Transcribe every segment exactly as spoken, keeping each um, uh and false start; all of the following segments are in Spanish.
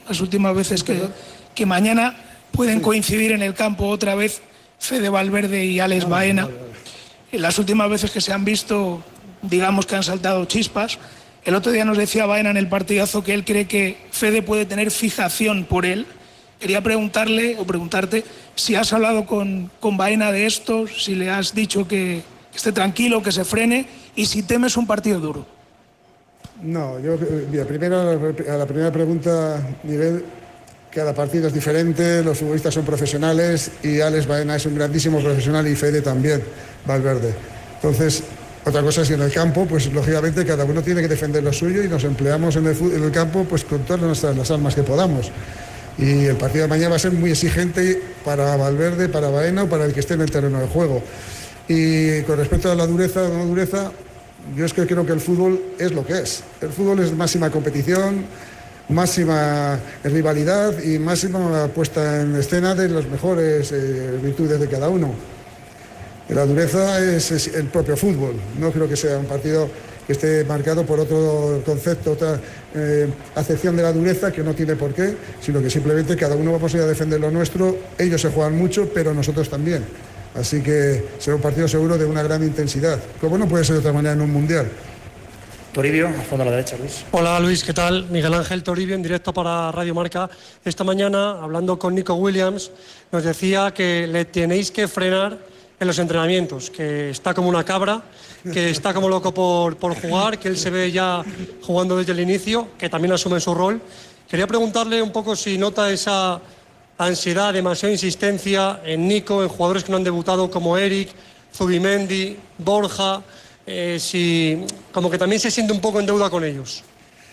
las últimas veces que, que mañana pueden coincidir en el campo otra vez Fede Valverde y Alex Baena. En las últimas veces que se han visto, digamos que han saltado chispas. El otro día nos decía Baena en el partidazo que él cree que Fede puede tener fijación por él. Quería preguntarle o preguntarte si has hablado con, con Baena de esto, si le has dicho que esté tranquilo, que se frene y si temes un partido duro. No, yo, mira, primero a la primera pregunta, Miguel, cada partido es diferente, los futbolistas son profesionales y Alex Baena es un grandísimo profesional y Fede también, Valverde. Entonces, otra cosa es que en el campo, pues lógicamente cada uno tiene que defender lo suyo y nos empleamos en el, en el campo pues con todas nuestras, las armas que podamos. Y el partido de mañana va a ser muy exigente para Valverde, para Baena o para el que esté en el terreno de juego. Y con respecto a la dureza o no dureza, yo es que creo que el fútbol es lo que es. El fútbol es máxima competición, máxima rivalidad y máxima puesta en escena de las mejores eh, virtudes de cada uno. La dureza es, es el propio fútbol. No creo que sea un partido que esté marcado por otro concepto, otra eh, acepción de la dureza que no tiene por qué, sino que simplemente cada uno vamos a ir a defender lo nuestro. Ellos se juegan mucho, pero nosotros también. Así que será un partido seguro de una gran intensidad, como no puede ser de otra manera en un mundial. Toribio, al fondo a la derecha, Luis. Hola Luis, ¿qué tal? Miguel Ángel Toribio, en directo para Radio Marca. Esta mañana, hablando con Nico Williams, nos decía que le tenéis que frenar en los entrenamientos, que está como una cabra, que está como loco por, por jugar, que él se ve ya jugando desde el inicio, que también asume su rol. Quería preguntarle un poco si nota esa ansiedad, demasiada insistencia en Nico, en jugadores que no han debutado como Eric, Zubimendi, Borja, eh, si como que también se siente un poco en deuda con ellos.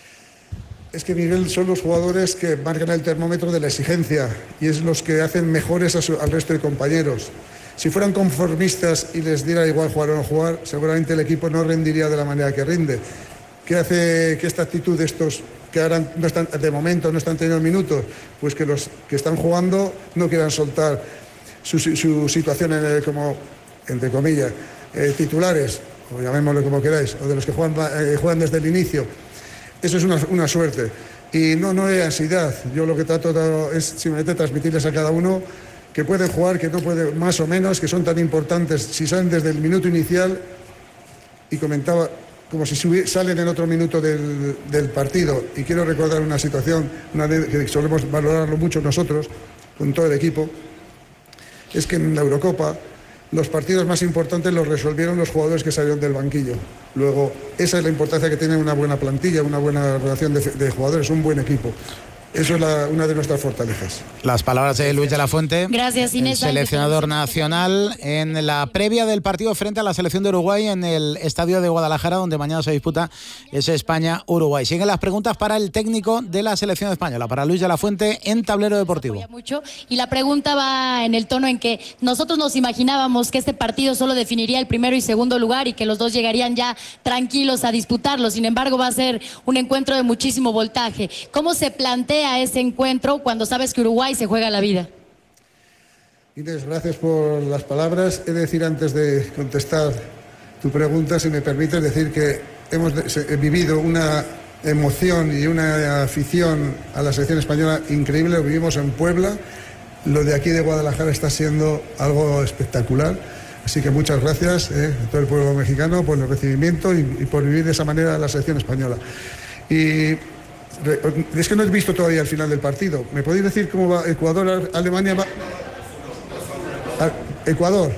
Es que Miguel son los jugadores que marcan el termómetro de la exigencia y es los que hacen mejores a su, al resto de compañeros. Si fueran conformistas y les diera igual jugar o no jugar, seguramente el equipo no rendiría de la manera que rinde. ¿Qué hace que esta actitud de estos que ahora no están, de momento no están teniendo minutos? Pues que los que están jugando no quieran soltar su, su situación en el, como, entre comillas, eh, titulares, o llamémoslo como queráis, o de los que juegan, eh, juegan desde el inicio. Eso es una, una suerte. Y no, no hay ansiedad. Yo lo que trato es simplemente transmitirles a cada uno que pueden jugar, que no pueden, más o menos, que son tan importantes si salen desde el minuto inicial, y comentaba como si salen en otro minuto del, del partido. Y quiero recordar una situación, una de, que solemos valorarlo mucho nosotros, con todo el equipo, es que en la Eurocopa los partidos más importantes los resolvieron los jugadores que salieron del banquillo. Luego, esa es la importancia que tiene una buena plantilla, una buena relación de, de jugadores, un buen equipo. Eso es la, una de nuestras fortalezas. Las palabras de Luis de la Fuente, Gracias, Inés, el seleccionador nacional, en la previa del partido frente a la selección de Uruguay en el estadio de Guadalajara, donde mañana se disputa ese España-Uruguay. Siguen las preguntas para el técnico de la selección española, para Luis de la Fuente, en Tablero Deportivo. Mucho, y la pregunta va en el tono en que nosotros nos imaginábamos que este partido solo definiría el primero y segundo lugar y que los dos llegarían ya tranquilos a disputarlo. Sin embargo, va a ser un encuentro de muchísimo voltaje. ¿Cómo se plantea a ese encuentro cuando sabes que Uruguay se juega la vida? Inés, gracias por las palabras. He de decir, antes de contestar tu pregunta, si me permites decir que hemos vivido una emoción y una afición a la selección española increíble. Lo vivimos en Puebla. Lo de aquí de Guadalajara está siendo algo espectacular. Así que muchas gracias eh, a todo el pueblo mexicano por el recibimiento y, y por vivir de esa manera la selección española. Y es que no he visto todavía el final del partido. ¿Me podéis decir cómo va Ecuador, Alemania? Va... Ecuador.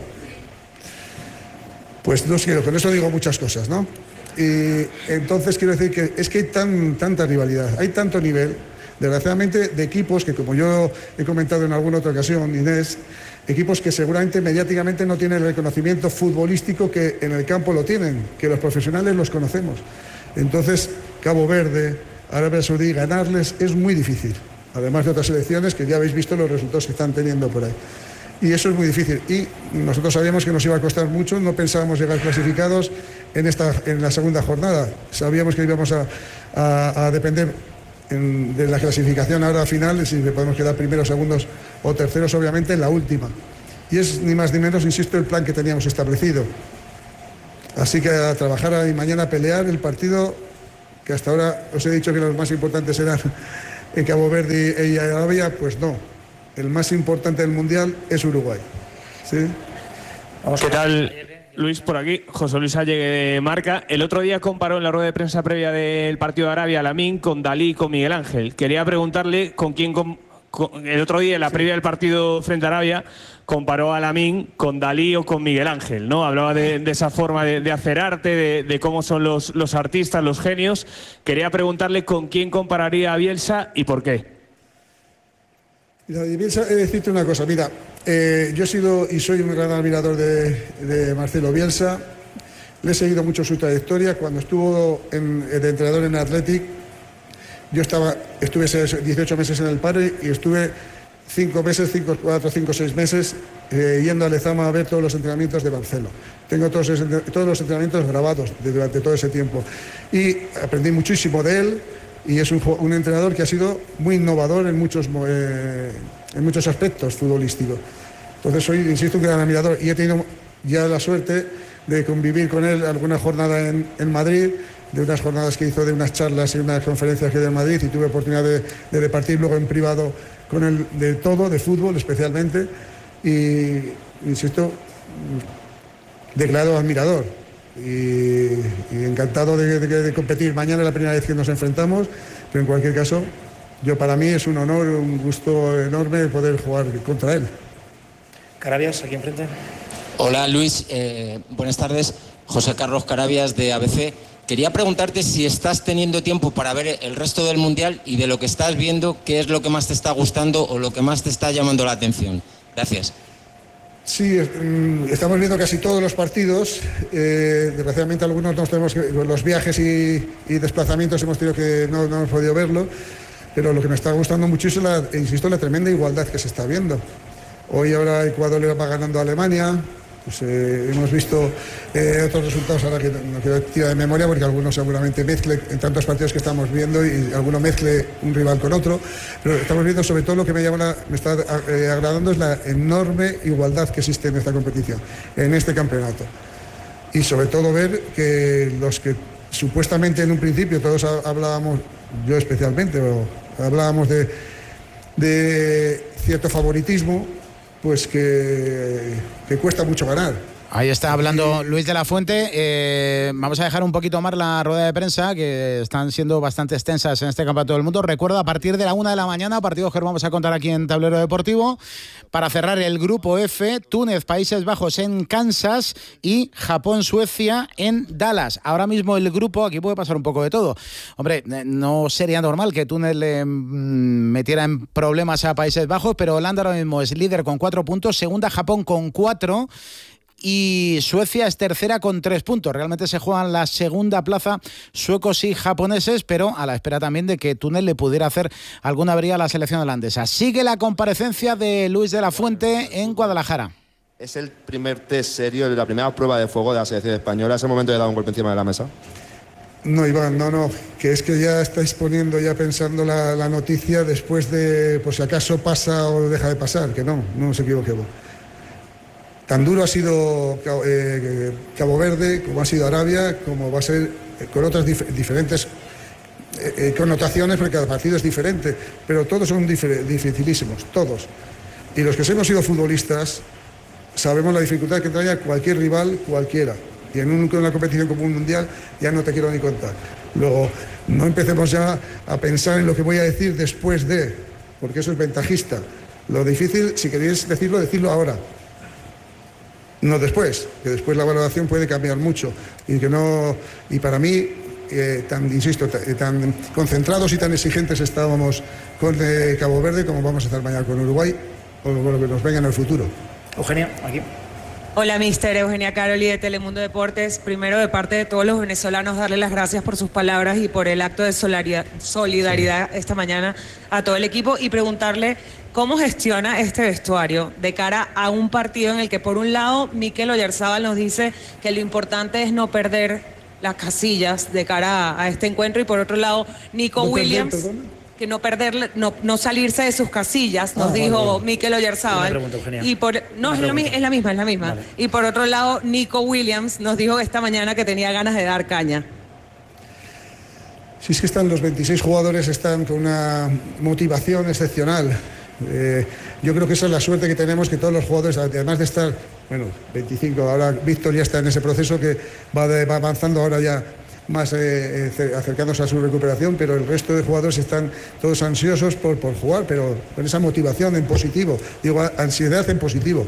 Pues no sé, con eso digo muchas cosas, ¿no? Y entonces quiero decir que es que hay tan, tanta rivalidad, hay tanto nivel, desgraciadamente, de equipos que, como yo he comentado en alguna otra ocasión, Inés, equipos que seguramente mediáticamente no tienen el reconocimiento futbolístico que en el campo lo tienen, que los profesionales los conocemos. Entonces, Cabo Verde, Arabia Saudí, ganarles es muy difícil, además de otras selecciones que ya habéis visto los resultados que están teniendo por ahí. Y eso es muy difícil. Y nosotros sabíamos que nos iba a costar mucho, no pensábamos llegar clasificados en, esta, en la segunda jornada. Sabíamos que íbamos a, a, a depender en, de la clasificación ahora final, si podemos quedar primeros, segundos o terceros, obviamente, en la última. Y es ni más ni menos, insisto, el plan que teníamos establecido. Así que a trabajar y mañana a pelear el partido, que hasta ahora os he dicho que los más importantes eran en Cabo Verde y Arabia, pues no. El más importante del Mundial es Uruguay. ¿Sí? ¿Qué tal, Luis? Por aquí, José Luis Allegue de Marca. El otro día comparó en la rueda de prensa previa del partido de Arabia a Lamine con Dalí y con Miguel Ángel. Quería preguntarle con quién... Con, con, el otro día, en la previa del partido frente a Arabia, comparó a Lamine con Dalí o con Miguel Ángel, ¿no? Hablaba de, de esa forma de, de hacer arte, de, de cómo son los, los artistas, los genios. Quería preguntarle con quién compararía a Bielsa y por qué. Mira, de Bielsa, he de decirte una cosa. Mira, eh, yo he sido y soy un gran admirador de, de Marcelo Bielsa. Le he seguido mucho su trayectoria. Cuando estuvo en, de entrenador en Athletic, yo estaba, estuve dieciocho meses en el paro y estuve cinco meses, cinco, cuatro, cinco, seis meses eh, yendo a Lezama a ver todos los entrenamientos de Marcelo. Tengo todos, todos los entrenamientos grabados de, durante todo ese tiempo y aprendí muchísimo de él y es un, un entrenador que ha sido muy innovador en muchos, eh, en muchos aspectos futbolísticos. Entonces soy, insisto, un gran admirador y he tenido ya la suerte de convivir con él alguna jornada en, en Madrid, de unas jornadas que hizo, de unas charlas y unas conferencias que dio en Madrid, y tuve oportunidad de, de repartir luego en privado con él de todo, de fútbol especialmente, y insisto, declarado admirador y, y encantado de, de, de competir. Mañana es la primera vez que nos enfrentamos, pero en cualquier caso, yo para mí es un honor, un gusto enorme poder jugar contra él. Carabias, aquí enfrente. Hola Luis, eh, buenas tardes. José Carlos Carabias de A B C. Quería preguntarte si estás teniendo tiempo para ver el resto del Mundial y de lo que estás viendo, ¿qué es lo que más te está gustando o lo que más te está llamando la atención? Gracias. Sí, estamos viendo casi todos los partidos. Eh, desgraciadamente algunos nos tenemos que, los viajes y, y desplazamientos hemos tenido que no, no hemos podido verlo, pero lo que me está gustando mucho es la, insisto, la tremenda igualdad que se está viendo. Hoy ahora Ecuador le va ganando a Alemania. Pues, eh, hemos visto eh, otros resultados ahora que no quiero tirar de memoria porque algunos seguramente mezcle en tantos partidos que estamos viendo y alguno mezcle un rival con otro, pero estamos viendo sobre todo lo que me, llama la, me está eh, agradando es la enorme igualdad que existe en esta competición, en este campeonato, y sobre todo ver que los que supuestamente en un principio todos hablábamos, yo especialmente, pero hablábamos de, de cierto favoritismo, pues que, que cuesta mucho ganar. Ahí está hablando Luis de la Fuente. Eh, vamos a dejar un poquito más la rueda de prensa, que están siendo bastante extensas en este campeonato del mundo. Recuerdo, a partir de la una de la mañana, partidos que vamos a contar aquí en Tablero Deportivo, para cerrar el grupo F, Túnez, Países Bajos en Kansas y Japón-Suecia en Dallas. Ahora mismo el grupo, aquí puede pasar un poco de todo. Hombre, no sería normal que Túnez le metiera en problemas a Países Bajos, pero Holanda ahora mismo es líder con cuatro puntos, segunda Japón con cuatro, y Suecia es tercera con tres puntos. Realmente se juegan la segunda plaza suecos y japoneses, pero a la espera también de que Túnez le pudiera hacer alguna avería a la selección holandesa. Sigue la comparecencia de Luis de la Fuente en Guadalajara. Es el primer test serio, la primera prueba de fuego de la selección española. ¿Ese momento de dar un golpe encima de la mesa? No, Iván, no, no, que es que ya estáis poniendo, ya pensando la, la noticia después de, por si acaso pasa o deja de pasar, que no, no nos equivoquemos. Tan duro ha sido eh, Cabo Verde, como ha sido Arabia, como va a ser eh, con otras dif diferentes eh, eh, connotaciones, porque cada partido es diferente, pero todos son dificilísimos, todos. Y los que hemos sido futbolistas sabemos la dificultad que trae cualquier rival, cualquiera. Y en un, una competición como un mundial ya no te quiero ni contar. Luego, no empecemos ya a pensar en lo que voy a decir después de, porque eso es ventajista. Lo difícil, si queréis decirlo, decirlo ahora. No después, que después la valoración puede cambiar mucho y que no, y para mí, eh, tan, insisto, tan concentrados y tan exigentes estábamos con eh, Cabo Verde como vamos a estar mañana con Uruguay o con lo que nos venga en el futuro. Eugenia, aquí. Hola, mister Eugenia Caroli de Telemundo Deportes. Primero, de parte de todos los venezolanos, darle las gracias por sus palabras y por el acto de solidaridad, solidaridad sí. esta mañana a todo el equipo, y preguntarle cómo gestiona este vestuario de cara a un partido en el que, por un lado, Mikel Oyarzábal nos dice que lo importante es no perder las casillas de cara a este encuentro, y por otro lado, Nico ¿No Williams... Perder, que no perder, no, no salirse de sus casillas, nos ah, dijo vale, vale. Mikel Oyarzábal. Y por, no, es, lo, es la misma, es la misma. Vale. Y por otro lado, Nico Williams nos dijo esta mañana que tenía ganas de dar caña. Si es que están los veintiséis jugadores, están con una motivación excepcional. Eh, yo creo que esa es la suerte que tenemos, que todos los jugadores, además de estar, bueno, veinticinco, ahora Víctor ya está en ese proceso que va, de, va avanzando ahora ya más eh, acercándose a su recuperación, pero el resto de jugadores están todos ansiosos por, por jugar, pero con esa motivación en positivo, digo, ansiedad en positivo.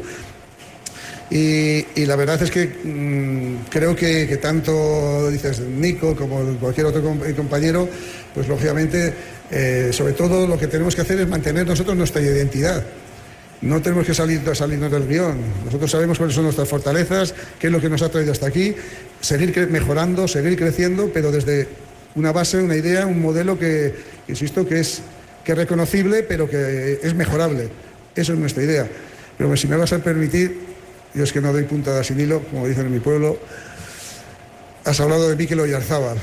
Y, y la verdad es que mmm, creo que, que tanto, dices, Nico como cualquier otro compañero, pues lógicamente, eh, sobre todo lo que tenemos que hacer es mantener nosotros nuestra identidad. No tenemos que salir, salirnos del guión. Nosotros sabemos cuáles son nuestras fortalezas, qué es lo que nos ha traído hasta aquí, seguir mejorando, seguir creciendo, pero desde una base, una idea, un modelo que, insisto, que es, que es reconocible, pero que es mejorable. Eso es nuestra idea. Pero si me vas a permitir, yo es que no doy puntada sin hilo, como dicen en mi pueblo. Has hablado de Mikel Oyarzábal,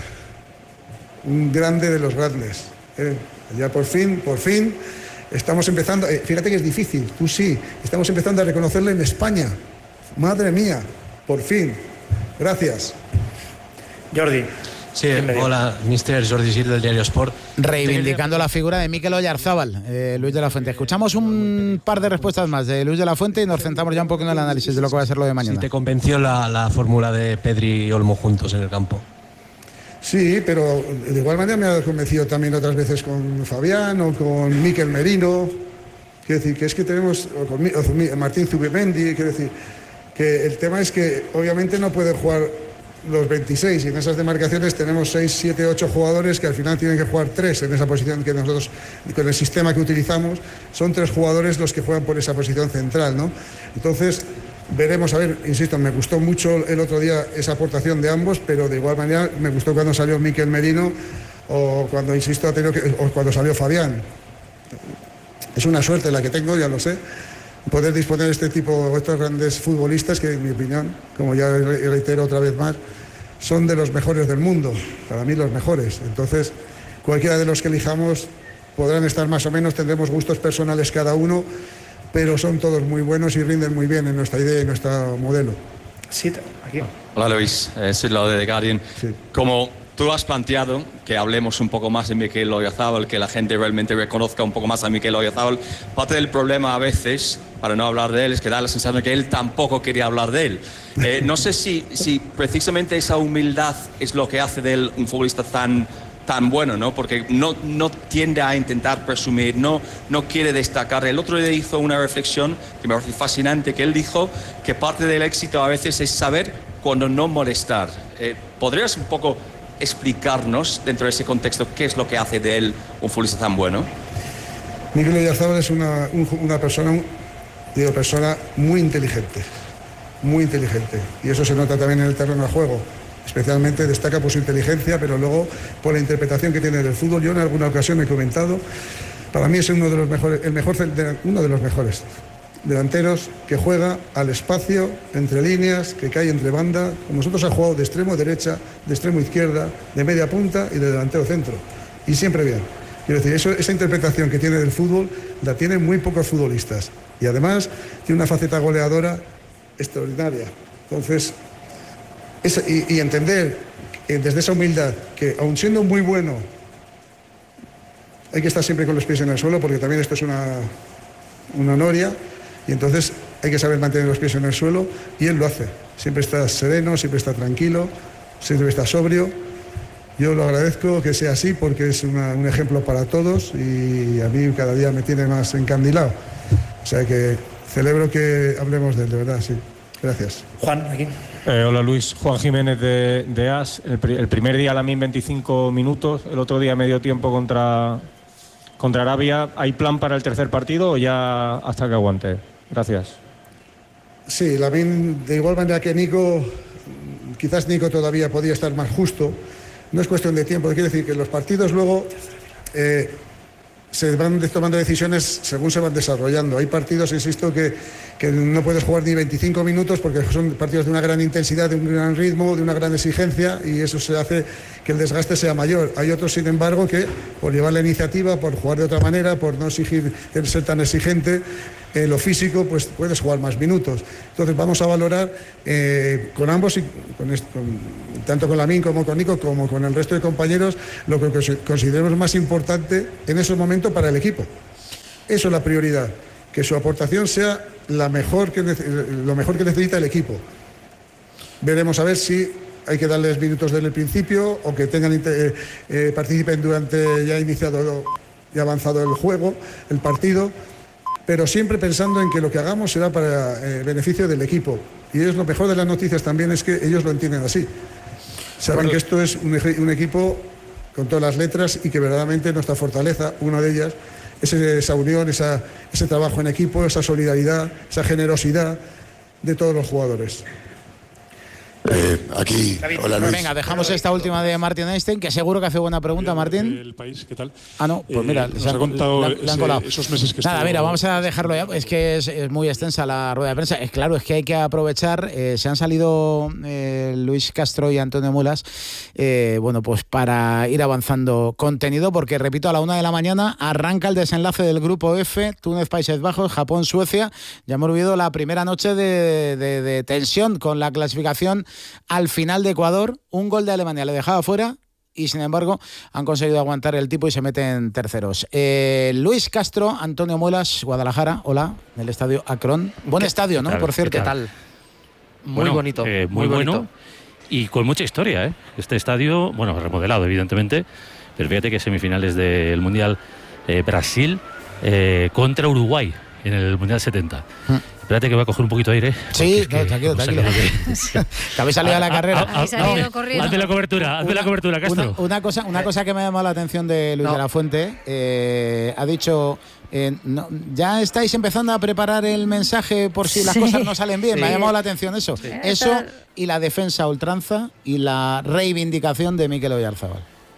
un grande de los grandes. ¿eh? Ya por fin, por fin, estamos empezando, eh, fíjate que es difícil, tú sí, estamos empezando a reconocerle en España. Madre mía, por fin. Gracias. Jordi. Sí, hola, mister Jordi Gil del Diario Sport. Reivindicando la figura de Mikel Oyarzábal, eh, Luis de la Fuente. Escuchamos un par de respuestas más de Luis de la Fuente y nos centramos ya un poco en el análisis de lo que va a ser lo de mañana. ¿Si te convenció la, la fórmula de Pedri y Olmo juntos en el campo? Sí, pero de igual manera me ha convencido también otras veces con Fabián o con Mikel Merino. Quiero decir, que es que tenemos, o con o Martín Zubimendi, quiero decir, que el tema es que obviamente no pueden jugar los veintiséis, y en esas demarcaciones tenemos seis, siete, ocho jugadores que al final tienen que jugar tres en esa posición que nosotros, con el sistema que utilizamos, son tres jugadores los que juegan por esa posición central, ¿no? Entonces, veremos, a ver, insisto, me gustó mucho el otro día esa aportación de ambos, pero de igual manera me gustó cuando salió Mikel Merino o cuando, insisto, ha tenido que, o cuando salió Fabián. Es una suerte la que tengo, ya lo sé, poder disponer de este tipo, de estos grandes futbolistas que, en mi opinión, como ya reitero otra vez más, son de los mejores del mundo, para mí los mejores. Entonces, cualquiera de los que elijamos podrán estar más o menos, tendremos gustos personales cada uno, pero son todos muy buenos y rinden muy bien en nuestra idea y nuestro modelo. Sí, aquí. Hola Luis, eh, soy Lau de The Guardian. Sí. Como tú has planteado que hablemos un poco más de Mikel Oyarzábal, que la gente realmente reconozca un poco más a Mikel Oyarzábal, parte del problema a veces, para no hablar de él, es que da la sensación de que él tampoco quería hablar de él. Eh, no sé si, si precisamente esa humildad es lo que hace de él un futbolista tan, tan bueno, ¿no? Porque no, no tiende a intentar presumir, no, no quiere destacar. El otro día hizo una reflexión que me parece fascinante, que él dijo que parte del éxito a veces es saber cuando no molestar. Eh, ¿Podrías un poco explicarnos dentro de ese contexto qué es lo que hace de él un futbolista tan bueno? Mikel Oyarzábal es una, un, una persona, un, digo, persona muy inteligente, muy inteligente, y eso se nota también en el terreno de juego. Especialmente destaca por su inteligencia, pero luego por la interpretación que tiene del fútbol. Yo en alguna ocasión he comentado, para mí es uno de los mejores, el mejor, uno de los mejores delanteros que juega al espacio, entre líneas, que cae entre banda. Con nosotros ha jugado de extremo derecha, de extremo izquierda, de media punta y de delantero centro. Y siempre bien. Quiero decir, eso, esa interpretación que tiene del fútbol la tienen muy pocos futbolistas. Y además tiene una faceta goleadora extraordinaria. Entonces, esa, y, y entender eh, desde esa humildad que, aun siendo muy bueno, hay que estar siempre con los pies en el suelo, porque también esto es una, una noria. Y entonces hay que saber mantener los pies en el suelo, y él lo hace. Siempre está sereno, siempre está tranquilo, siempre está sobrio. Yo lo agradezco que sea así, porque es una, un ejemplo para todos, y a mí cada día me tiene más encandilado. O sea que celebro que hablemos de él, de verdad, sí. Gracias. Juan, aquí. Eh, hola Luis, Juan Jiménez de, de A S. El, el primer día Lamine veinticinco minutos, el otro día medio tiempo contra, contra Arabia. ¿Hay plan para el tercer partido o ya hasta que aguante? Gracias. Sí, Lamine, de igual manera que Nico, quizás Nico todavía podía estar más justo. No es cuestión de tiempo, quiere decir que los partidos luego eh, se van tomando decisiones según se van desarrollando. Hay partidos, insisto, que, que no puedes jugar ni veinticinco minutos porque son partidos de una gran intensidad, de un gran ritmo, de una gran exigencia, y eso se hace que el desgaste sea mayor. Hay otros, sin embargo, que por llevar la iniciativa, por jugar de otra manera, por no exigir ser tan exigente, en lo físico, pues puedes jugar más minutos. Entonces vamos a valorar eh, con ambos, y con, con, tanto con Lamine como con Nico, como con el resto de compañeros, lo que consideremos más importante en ese momento para el equipo. Eso es la prioridad, que su aportación sea la mejor que, lo mejor que necesita el equipo. Veremos a ver si hay que darles minutos desde el principio o que tengan eh, eh, participen durante ya iniciado y avanzado el juego, el partido, pero siempre pensando en que lo que hagamos será para eh, beneficio del equipo. Y es lo mejor de las noticias también, es que ellos lo entienden así. Saben que esto es un, un equipo con todas las letras y que verdaderamente nuestra fortaleza, una de ellas, es esa unión, esa, ese trabajo en equipo, esa solidaridad, esa generosidad de todos los jugadores. Eh, aquí, hola Luis. Venga, dejamos esta última de Martin Einstein, que seguro que hace buena pregunta, Martín. El país, ¿qué tal? Ah, no, pues mira, eh, se han, ha contado le han, le han colado. ese, esos meses que Nada, estuvo... mira, vamos a dejarlo ya, es que es, es muy extensa la rueda de prensa. Es claro, es que hay que aprovechar, eh, se han salido eh, Luis Castro y Antonio Mulas, eh, bueno, pues para ir avanzando contenido, porque repito, a la una de la mañana arranca el desenlace del grupo F, Túnez, Países Bajos, Japón, Suecia. Ya hemos vivido la primera noche de, de, de tensión con la clasificación al final de Ecuador. Un gol de Alemania le dejaba fuera y sin embargo han conseguido aguantar el tipo y se meten terceros. Eh, Luis Castro, Antonio Muelas, Guadalajara, hola, en el estadio Akron. Buen estadio, ¿no? Tal, Por cierto. ¿Qué tal? Muy bueno, bonito. Eh, muy, muy bueno y con mucha historia, ¿eh? Este estadio, bueno, remodelado evidentemente, pero fíjate que semifinales del Mundial eh, Brasil eh, contra Uruguay en el Mundial setenta. Mm. Espérate que voy a coger un poquito de aire. Sí, es que, no, tranquilo, tranquilo. Que, que habéis salido a la carrera. Habéis salido corriendo. Hazte la cobertura, hazte la cobertura, Castro. Una, una, cosa, una cosa que me ha llamado la atención de Luis no. de la Fuente, eh, ha dicho, eh, no, ya estáis empezando a preparar el mensaje por si las sí. cosas no salen bien. Sí. Me ha llamado la atención eso. Sí. Eso y la defensa a ultranza y la reivindicación de Mikel Oyarzabal.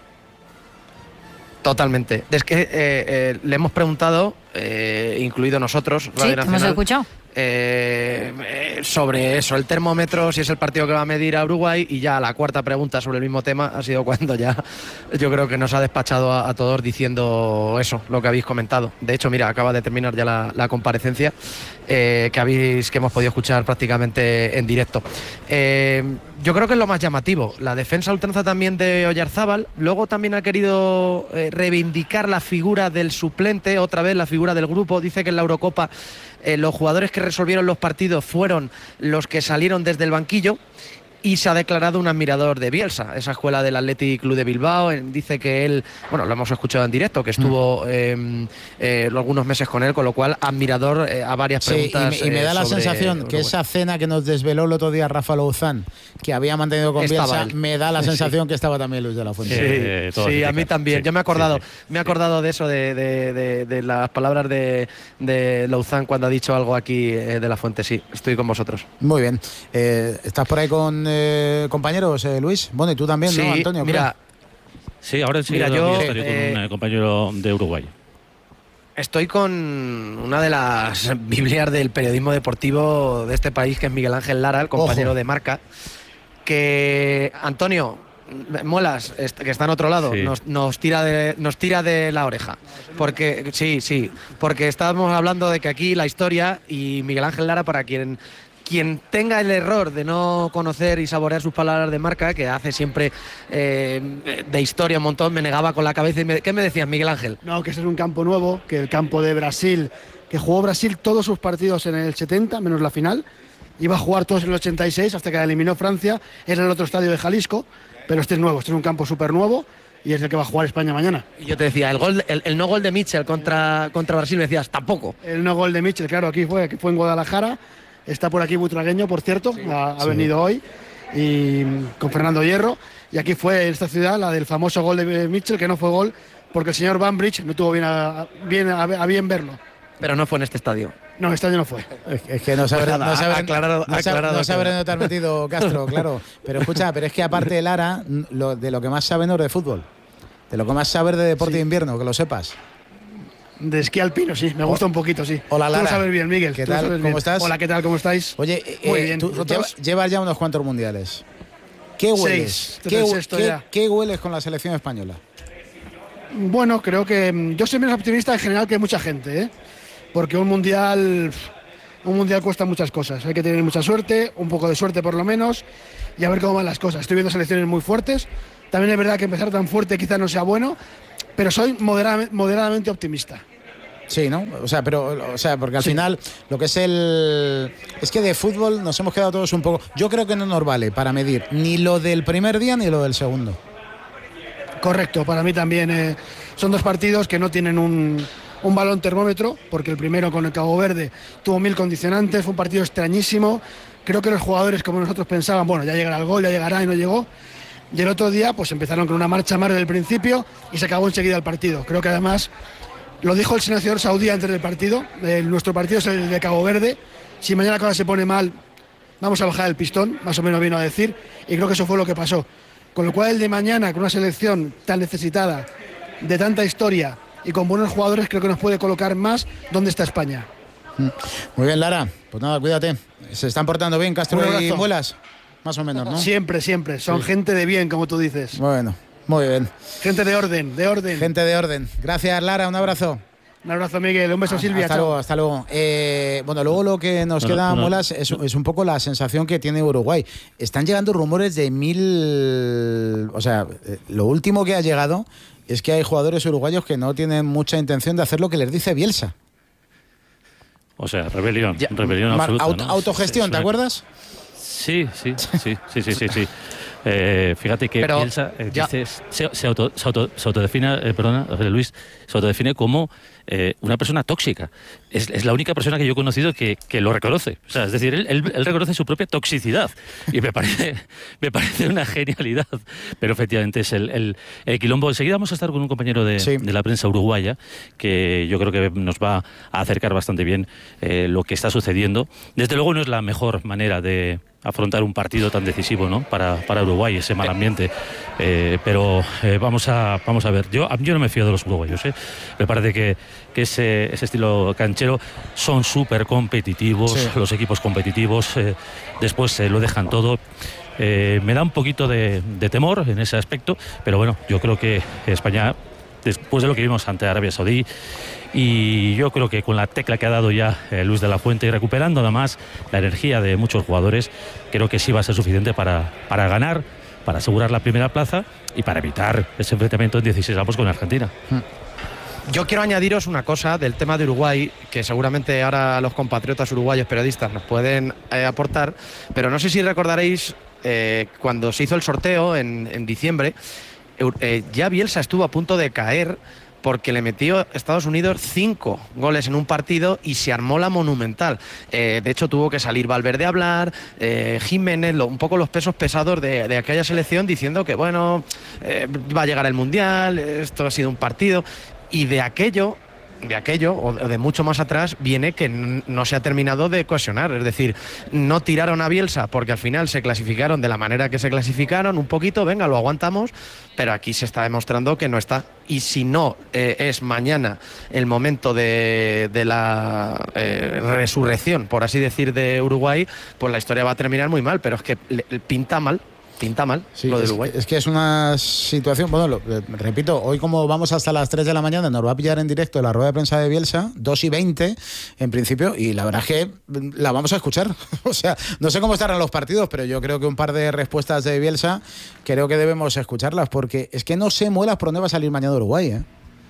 Totalmente. Es que eh, eh, le hemos preguntado, eh, incluido nosotros, Radio sí, Nacional, hemos escuchado. Eh, eh, sobre eso, el termómetro, si es el partido que va a medir a Uruguay, y ya la cuarta pregunta sobre el mismo tema ha sido cuando ya yo creo que nos ha despachado a, a todos diciendo eso, lo que habéis comentado. De hecho, mira, acaba de terminar ya la, la comparecencia eh, que habéis que hemos podido escuchar prácticamente en directo. Eh, yo creo que es lo más llamativo, la defensa ultranza también de Oyarzábal. Luego también ha querido eh, reivindicar la figura del suplente, otra vez la figura del grupo. Dice que en la Eurocopa Eh, los jugadores que resolvieron los partidos fueron los que salieron desde el banquillo, y se ha declarado un admirador de Bielsa, esa escuela del Athletic Club de Bilbao. Dice que él, bueno, lo hemos escuchado en directo, que estuvo eh, eh, algunos meses con él, con lo cual admirador eh, a varias preguntas. Sí, y, me, y me da eh, la sensación que esa cena que nos desveló el otro día Rafa Louzán, que había mantenido con Bielsa, él. me da la sensación sí. que estaba también Luis de la Fuente. Sí, eh, sí a mí también. Sí, Yo me he acordado, sí, sí. me he acordado de eso, de, de, de, de las palabras de, de Louzán cuando ha dicho algo aquí eh, de la Fuente. Sí, estoy con vosotros. Muy bien. Eh, ¿Estás por ahí con Eh, compañeros, eh, Luis? Bueno, y tú también, sí, ¿no, Antonio? Mira, sí, ahora sí, mira, yo estaría eh, con un compañero de Uruguay. Estoy con una de las Biblias del periodismo deportivo de este país, que es Miguel Ángel Lara, el compañero Ojo. de Marca, que Antonio Muelas, que está en otro lado, sí. nos, nos, tira de, nos tira de la oreja. Porque sí, sí, porque estábamos hablando de que aquí la historia, y Miguel Ángel Lara, para quien Quien tenga el error de no conocer y saborear sus palabras de Marca, que hace siempre eh, de historia un montón, me negaba con la cabeza. Y me, ¿Qué me decías, Miguel Ángel? No, que ese es un campo nuevo, que el campo de Brasil, que jugó Brasil todos sus partidos en el setenta, menos la final, iba a jugar todos en el ochenta y seis hasta que la eliminó Francia, era el otro estadio de Jalisco, pero este es nuevo, este es un campo súper nuevo y es el que va a jugar España mañana. Y yo te decía, el, gol, el, el no gol de Mitchell contra, contra Brasil, me decías, tampoco. El no gol de Mitchell, claro, aquí fue, aquí fue en Guadalajara. Está por aquí Butragueño, por cierto, sí, ha, ha sí. venido hoy, y con Fernando Hierro. Y aquí fue en esta ciudad la del famoso gol de Mitchell, que no fue gol porque el señor Bambridge no tuvo bien a, bien, a, a bien verlo. Pero no fue en este estadio. No, este año no fue. Es, es que no sabré no sabré, aclarado, no aclarado, no sabré dónde te has metido, Castro, claro. Pero escucha, pero es que aparte de Lara, lo, de lo que más sabe no es de fútbol. De lo que más sabe es de deporte sí. de invierno, que lo sepas. De esquí alpino, sí, me gusta un poquito, sí. Hola, Lara. Tú lo sabes bien, Miguel. ¿Qué tal? ¿Cómo bien. estás? Hola, ¿qué tal? ¿Cómo estáis? Oye, muy eh, bien. tú llevas, llevas ya unos cuantos mundiales. ¿Qué hueles? Seis. ¿Qué, ¿Qué, ya. ¿Qué hueles con la selección española? Bueno, creo que yo soy menos optimista en general que mucha gente, ¿eh? porque un mundial, un mundial cuesta muchas cosas. Hay que tener mucha suerte, un poco de suerte por lo menos, y a ver cómo van las cosas. Estoy viendo selecciones muy fuertes. También es verdad que empezar tan fuerte quizás no sea bueno, pero soy moderadamente, moderadamente optimista. Sí, ¿no? O sea, pero, o sea, porque al Sí. final lo que es el... Es que de fútbol nos hemos quedado todos un poco... Yo creo que no nos vale para medir ni lo del primer día ni lo del segundo. Correcto, para mí también eh, son dos partidos que no tienen un, un balón termómetro, porque el primero con el Cabo Verde tuvo mil condicionantes, fue un partido extrañísimo. Creo que los jugadores, como nosotros pensaban, bueno, ya llegará el gol, ya llegará, y no llegó. Y el otro día pues empezaron con una marcha más desde el principio y se acabó enseguida el partido. Creo que además, lo dijo el seleccionador saudí antes del partido, eh, nuestro partido es el de Cabo Verde, si mañana la cosa se pone mal, vamos a bajar el pistón, más o menos vino a decir, y creo que eso fue lo que pasó. Con lo cual el de mañana, con una selección tan necesitada, de tanta historia y con buenos jugadores, creo que nos puede colocar más donde está España. Muy bien, Lara. Pues nada, cuídate. ¿Se están portando bien Castro Un y abrazo. Muelas? Más o menos, ¿no? Siempre, siempre. Son Sí. gente de bien, como tú dices. Bueno, muy bien. Gente de orden, de orden. Gente de orden. Gracias, Lara. Un abrazo. Un abrazo, Miguel. Un beso, Silvia. Hasta Chao. luego, hasta luego. Eh, bueno, luego lo que nos Bueno, queda, no. Muelas, es, es un poco la sensación que tiene Uruguay. Están llegando rumores de mil... O sea, eh, lo último que ha llegado es que hay jugadores uruguayos que no tienen mucha intención de hacer lo que les dice Bielsa. O sea, rebelión, rebelión Mar- absoluta. auto- ¿no? autogestión, Es ¿te una- acuerdas? Sí, sí, sí, sí, sí, sí, sí. Eh, fíjate que Pero Bielsa eh, ya- dice- se, se auto, se auto- se autodefine, eh, perdona, José Luis, se autodefine como eh, una persona tóxica. Es, es la única persona que yo he conocido que, que lo reconoce. O sea, es decir, él, él- él reconoce su propia toxicidad y me parece, me parece una genialidad. Pero efectivamente es el, el, el quilombo. Enseguida vamos a estar con un compañero de, de la prensa uruguaya que yo creo que nos va a acercar bastante bien eh, lo que está sucediendo. Desde luego no es la mejor manera de afrontar un partido tan decisivo, ¿no? para, para Uruguay, ese mal ambiente. Eh, pero eh, vamos, a, vamos a ver. Yo, yo no me fío de los uruguayos. ¿eh? Me parece que, que ese, ese estilo canchero son súper competitivos, Sí. los equipos competitivos, eh, después eh, lo dejan todo. Eh, me da un poquito de, de temor en ese aspecto, pero bueno, yo creo que España, después de lo que vimos ante Arabia Saudí, y yo creo que con la tecla que ha dado ya eh, Luis de la Fuente y recuperando además la energía de muchos jugadores, creo que sí va a ser suficiente para, para ganar, para asegurar la primera plaza y para evitar ese enfrentamiento en dieciséis avos con Argentina. Yo quiero añadiros una cosa del tema de Uruguay, que seguramente ahora los compatriotas uruguayos periodistas nos pueden eh, aportar, pero no sé si recordaréis eh, cuando se hizo el sorteo en, en diciembre, eh, ya Bielsa estuvo a punto de caer porque le metió Estados Unidos cinco goles en un partido y se armó la monumental. Eh, de hecho, tuvo que salir Valverde a hablar, eh, Jiménez, lo, un poco los pesos pesados de, de aquella selección, diciendo que, bueno, eh, va a llegar el Mundial, esto ha sido un partido. Y de aquello, de aquello, o de mucho más atrás, viene que n- no se ha terminado de cohesionar. Es decir, no tiraron a Bielsa porque al final se clasificaron de la manera que se clasificaron, un poquito, venga, lo aguantamos, pero aquí se está demostrando que no está. Y si no eh, es mañana el momento de, de la eh, resurrección, por así decir, de Uruguay, pues la historia va a terminar muy mal, pero es que le- pinta mal. Pinta mal Sí, lo de es, Uruguay. es que es una situación, bueno, lo- eh, repito, hoy como vamos hasta las tres de la mañana, nos va a pillar en directo la rueda de prensa de Bielsa, dos y veinte en principio, y la verdad es que mm, la vamos a escuchar. O sea, no sé cómo estarán los partidos, pero yo creo que un par de respuestas de Bielsa creo que debemos escucharlas, porque es que no sé, Muelas, por dónde va a salir mañana Uruguay, ¿eh?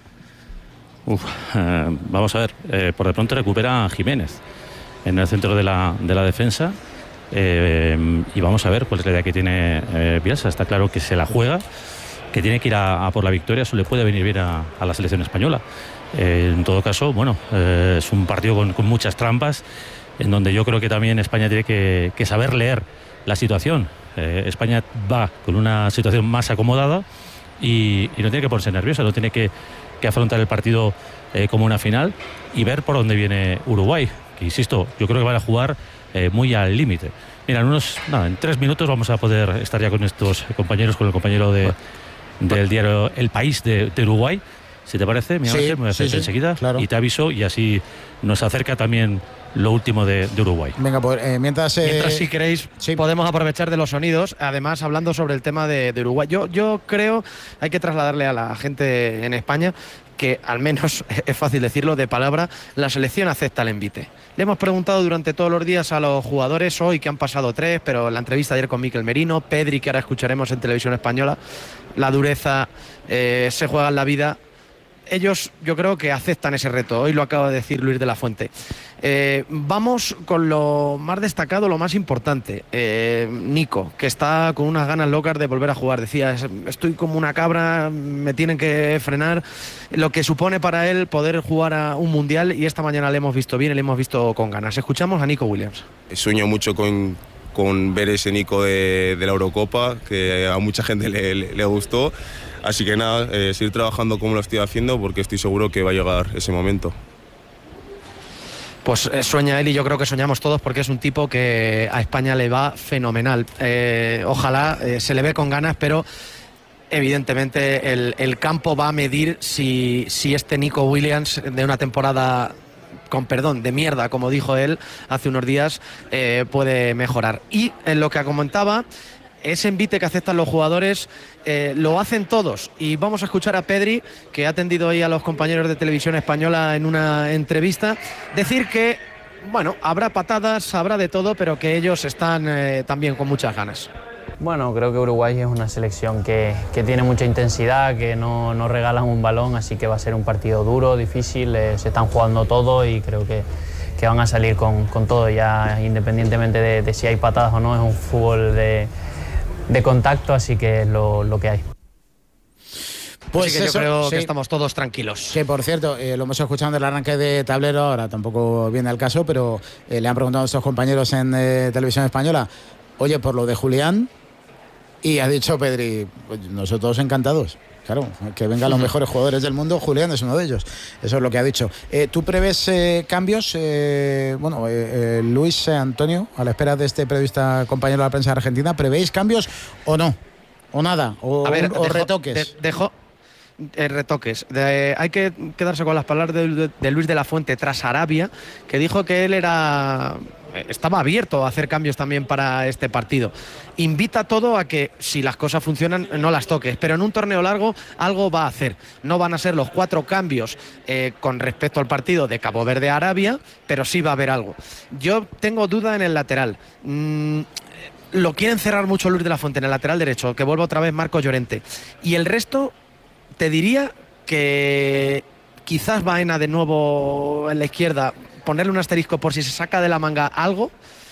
Uf, eh, vamos a ver, eh, por de pronto recupera a Jiménez en el centro de la, de la defensa. Eh, y vamos a ver cuál es la idea que tiene eh, Bielsa. Está claro que se la juega, que tiene que ir a, a por la victoria. Eso le puede venir bien a, a la selección española. Eh, en todo caso, bueno, eh, es un partido con, con muchas trampas, en donde yo creo que también España tiene que, que saber leer la situación. Eh, España va con una situación más acomodada y, y no tiene que ponerse nerviosa, no tiene que, que afrontar el partido eh, como una final y ver por dónde viene Uruguay, que insisto, yo creo que van a jugar Eh, muy al límite. Mira, en unos, nada, en tres minutos vamos a poder estar ya con estos compañeros, con el compañero de, del diario El País de, de Uruguay, Si te parece, Miguel Sí, Ángel, me voy a hacer sí, sí, enseguida claro. y te aviso y así nos acerca también lo último de, de Uruguay. Venga, pues eh, mientras... Eh, Mientras, si queréis, podemos aprovechar de los sonidos. Además, hablando sobre el tema de, de Uruguay, yo, yo creo, hay que trasladarle a la gente en España que, al menos es fácil decirlo de palabra, la selección acepta el envite. Le hemos preguntado durante todos los días a los jugadores, hoy que han pasado tres, pero en la entrevista ayer con Mikel Merino, Pedri, que ahora escucharemos en Televisión Española, la dureza, eh, se juegan la vida. Ellos, yo creo que aceptan ese reto. Hoy lo acaba de decir Luis de la Fuente. Eh, vamos con lo más destacado, lo más importante. Eh, Nico, que está con unas ganas locas de volver a jugar. Decía, estoy como una cabra, me tienen que frenar. Lo que supone para él poder jugar a un mundial, y esta mañana le hemos visto bien y le hemos visto con ganas. Escuchamos a Nico Williams. Sueño mucho con, con ver ese Nico de, de la Eurocopa, que a mucha gente le, le, le gustó. Así que nada, eh, seguir trabajando como lo estoy haciendo, porque estoy seguro que va a llegar ese momento. Pues eh, sueña él, y yo creo que soñamos todos, porque es un tipo que a España le va fenomenal. Eh, ojalá eh, se le ve con ganas, pero evidentemente el, el campo va a medir si, si este Nico Williams de una temporada, con perdón, de mierda, como dijo él hace unos días, eh, puede mejorar. Y en lo que comentaba, ese envite que aceptan los jugadores eh, lo hacen todos, y vamos a escuchar a Pedri, que ha atendido hoy a los compañeros de Televisión Española en una entrevista, decir que, bueno, habrá patadas, habrá de todo, pero que ellos están eh, también con muchas ganas. Bueno, creo que Uruguay es una selección que, que tiene mucha intensidad, que no, no regalan un balón, así que va a ser un partido duro, difícil, eh, se están jugando todo y creo que que van a salir con, con todo, ya independientemente de, de si hay patadas o no. Es un fútbol de de contacto, así que es lo, lo que hay. Pues así que eso, yo creo sí, que estamos todos tranquilos. Que por cierto, eh, lo hemos escuchado en el arranque de tablero, ahora tampoco viene al caso, pero eh, le han preguntado a nuestros compañeros en eh, Televisión Española, oye, por lo de Julián, y ha dicho Pedri, pues nosotros encantados. Claro, que vengan los mejores jugadores del mundo, Julián es uno de ellos. Eso es lo que ha dicho. Eh, ¿Tú prevés eh, cambios? Eh, bueno, eh, eh, Luis, eh, Antonio, a la espera de este periodista compañero de la prensa argentina, ¿prevéis cambios o no? ¿O nada? ¿O, a ver, o dejo, retoques? De, dejo eh, retoques. De, hay que quedarse con las palabras de, de, de Luis de la Fuente tras Arabia, que dijo que él era... estaba abierto a hacer cambios también para este partido. Invita todo a que, si las cosas funcionan, no las toques, pero en un torneo largo algo va a hacer. No van a ser los cuatro cambios eh, con respecto al partido de Cabo Verde-Arabia, pero sí va a haber algo. Yo tengo duda en el lateral. Mm, lo quieren cerrar mucho Luis de la Fuente en el lateral derecho, que vuelva otra vez Marcos Llorente. Y el resto, te diría que quizás Baena de nuevo en la izquierda, ponerle un asterisco por si se saca de la manga algo,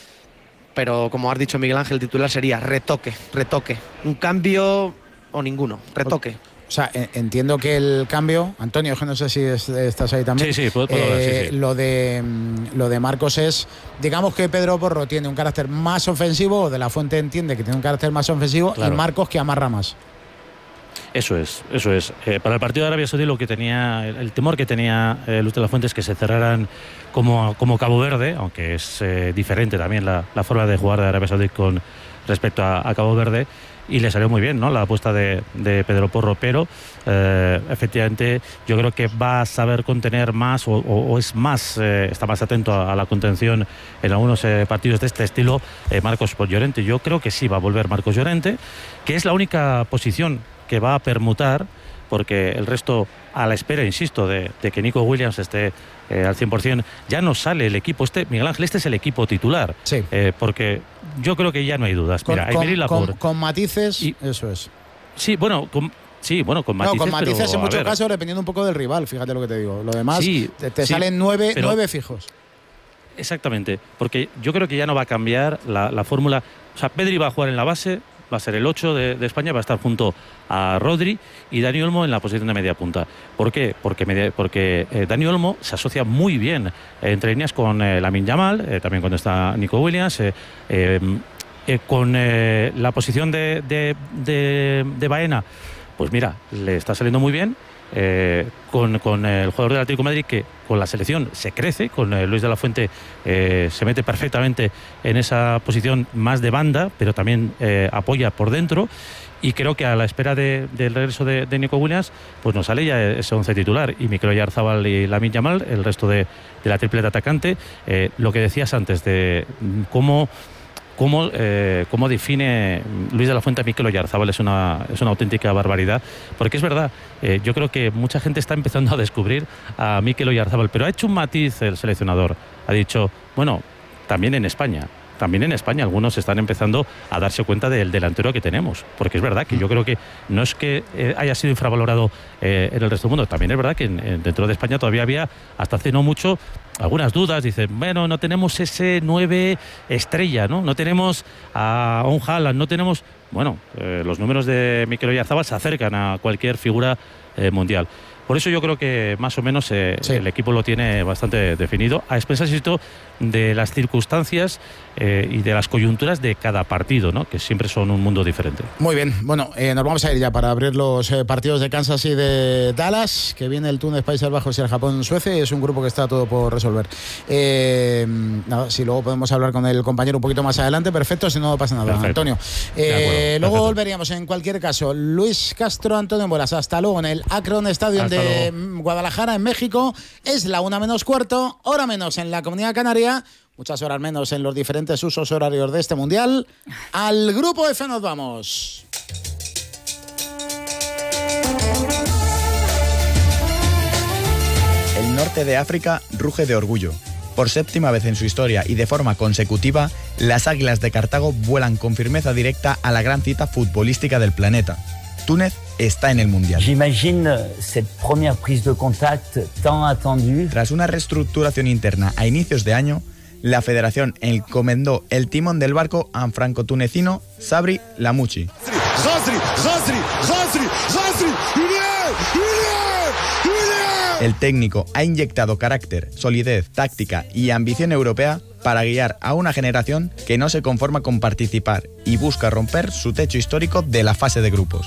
pero como has dicho Miguel Ángel, el titular sería retoque, retoque, un cambio o ninguno, retoque. O sea, entiendo que el cambio, Antonio, que no sé si es, estás ahí también. Sí, sí, puedo, puedo hablar, eh, sí, sí. Lo de lo de Marcos es, digamos que Pedro Porro tiene un carácter más ofensivo, o de la Fuente entiende que tiene un carácter más ofensivo, claro, y Marcos que amarra más. Eso es, eso es. Eh, para el partido de Arabia Saudí lo que tenía, el, el temor que tenía eh, Luis de la Fuente es que se cerraran como, como Cabo Verde, aunque es eh, diferente también la, la forma de jugar de Arabia Saudí con respecto a, a Cabo Verde, y le salió muy bien, ¿no?, la apuesta de, de Pedro Porro, pero eh, efectivamente yo creo que va a saber contener más o, o, o es más, eh, está más atento a, a la contención en algunos eh, partidos de este estilo eh, Marcos Llorente. Yo creo que sí va a volver Marcos Llorente, que es la única posición que va a permutar, porque el resto, a la espera, insisto, de, de que Nico Williams esté eh, al cien por cien, ya no sale el equipo. Este, Miguel Ángel, este es el equipo titular. Sí. Eh, porque yo creo que ya no hay dudas. Con, Mira, con, Labor, con, con matices, y, eso es. Sí, bueno, con, sí, bueno, con matices. No, con matices pero, en muchos ver, casos, dependiendo un poco del rival, fíjate lo que te digo. Lo demás, sí, te, te sí, salen nueve, pero, nueve fijos. Exactamente, porque yo creo que ya no va a cambiar la, la fórmula. O sea, Pedri va a jugar en la base, va a ser el ocho de, de España, va a estar junto a Rodri y Dani Olmo en la posición de media punta. ¿Por qué? Porque, media, porque eh, Dani Olmo se asocia muy bien eh, entre líneas con eh, Lamine Yamal, eh, también cuando está Nico Williams, eh, eh, eh, con eh, la posición de, de, de, de Baena, pues mira, le está saliendo muy bien. Eh, con, con el jugador del Atlético de Madrid, que con la selección se crece, con eh, Luis de la Fuente eh, se mete perfectamente en esa posición más de banda, pero también eh, apoya por dentro, y creo que a la espera de, del regreso de, de Nico Williams, pues nos sale ya ese once titular, y Mikel Oyarzabal y Lamine Yamal, el resto de, de la tripleta atacante. Eh, lo que decías antes de cómo Cómo, eh, cómo define Luis de la Fuente a Mikel Oyarzabal es una, es una auténtica barbaridad, porque es verdad, eh, yo creo que mucha gente está empezando a descubrir a Mikel Oyarzabal, pero ha hecho un matiz el seleccionador, ha dicho, bueno, también en España, también en España algunos están empezando a darse cuenta del delantero que tenemos, porque es verdad que yo creo que no es que eh, haya sido infravalorado eh, en el resto del mundo, también es verdad que en, en, dentro de España todavía había, hasta hace no mucho, algunas dudas. Dicen, bueno, no tenemos ese nueve estrella, ¿no? No tenemos a un Haaland, no tenemos... Bueno, eh, los números de Mikel Oyarzabal se acercan a cualquier figura eh, mundial. Por eso yo creo que más o menos eh, sí. el equipo lo tiene bastante definido, a expensas de las circunstancias eh, y de las coyunturas de cada partido, ¿no? Que siempre son un mundo diferente. Muy bien, bueno, eh, nos vamos a ir ya para abrir los eh, partidos de Kansas y de Dallas, que viene el Túnez, Países Bajos y el Japón-Suecia, y es un grupo que está todo por resolver. Eh, nada, si luego podemos hablar con el compañero un poquito más adelante, perfecto, si no, no pasa nada. Perfecto. Antonio. Eh, luego perfecto. Volveríamos en cualquier caso. Luis Castro, Antonio Moras, hasta luego en el Akron Stadium hasta de luego. Guadalajara, en México. Es la una menos cuarto, hora menos en la Comunidad Canaria, muchas horas menos en los diferentes usos horarios de este mundial. Al Grupo F nos vamos. El norte de África ruge de orgullo. Por séptima vez en su historia y de forma consecutiva, las Águilas de Cartago vuelan con firmeza directa a la gran cita futbolística del planeta. Túnez está en el Mundial. J'imagine cette première prise de contact tant attendue. Tras una reestructuración interna a inicios de año, la federación encomendó el timón del barco a franco-tunecino Sabri Lamouchi. El técnico ha inyectado carácter, solidez, táctica y ambición europea para guiar a una generación que no se conforma con participar y busca romper su techo histórico de la fase de grupos.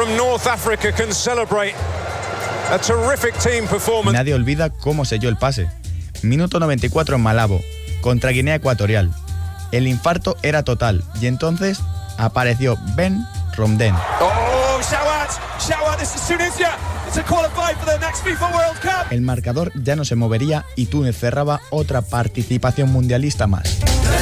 Nadie olvida cómo selló el pase. Minuto noventa y cuatro en Malabo, contra Guinea Ecuatorial. El infarto era total y entonces apareció Ben Romden. Oh, Shawat, Shawat, this is Tunisia. To qualify for the next FIFA World Cup. El marcador ya no se movería y Túnez cerraba otra participación mundialista más.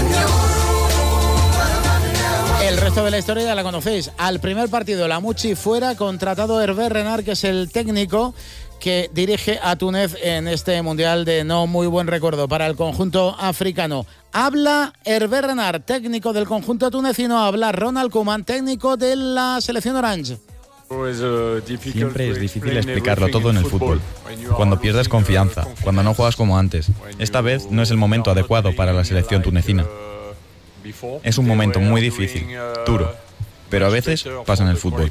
El resto de la historia ya la conocéis. Al primer partido, Lamouchi fuera, contratado Hervé Renard, que es el técnico que dirige a Túnez en este mundial de no muy buen recuerdo para el conjunto africano. Habla Hervé Renard, técnico del conjunto tunecino. Habla Ronald Koeman, técnico de la selección Orange. Siempre es difícil explicarlo todo en el fútbol. Cuando pierdes confianza, cuando no juegas como antes. Esta vez no es el momento adecuado para la selección tunecina. Es un momento muy difícil, duro, pero a veces pasa en el fútbol.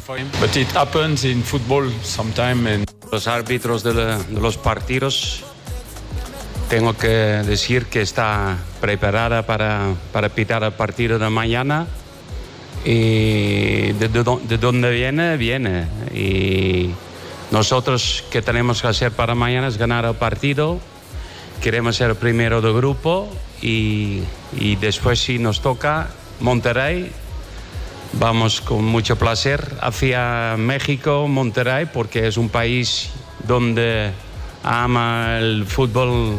Los árbitros de, la, de los partidos, tengo que decir que está preparada para, para pitar el partido de mañana. Y de, de, de dónde viene, viene. Y nosotros, ¿qué tenemos que hacer para mañana? Es ganar el partido. Queremos ser el primero de grupo. Y, y después, si nos toca Monterrey, vamos con mucho placer hacia México, Monterrey, porque es un país donde ama el fútbol.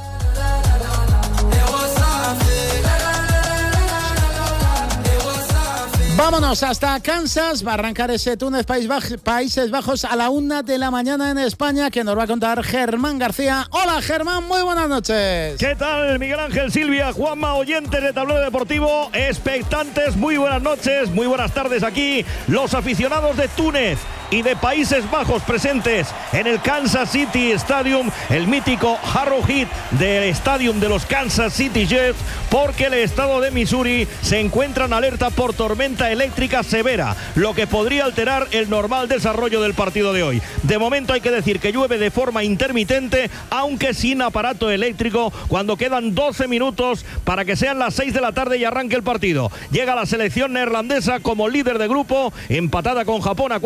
Vámonos hasta Kansas, va a arrancar ese Túnez País Baj- Países Bajos a la una de la mañana en España, que nos va a contar Germán García. Hola Germán, muy buenas noches. ¿Qué tal Miguel Ángel, Silvia, Juanma, oyentes de Tablero Deportivo, expectantes, muy buenas noches, muy buenas tardes aquí, los aficionados de Túnez y de Países Bajos presentes en el Kansas City Stadium, el mítico Arrowhead del Stadium de los Kansas City Jets, porque el estado de Missouri se encuentra en alerta por tormenta eléctrica severa, lo que podría alterar el normal desarrollo del partido de hoy. De momento hay que decir que llueve de forma intermitente, aunque sin aparato eléctrico, cuando quedan doce minutos para que sean las seis de la tarde y arranque el partido. Llega la selección neerlandesa como líder de grupo, empatada con Japón a cuatro puntos,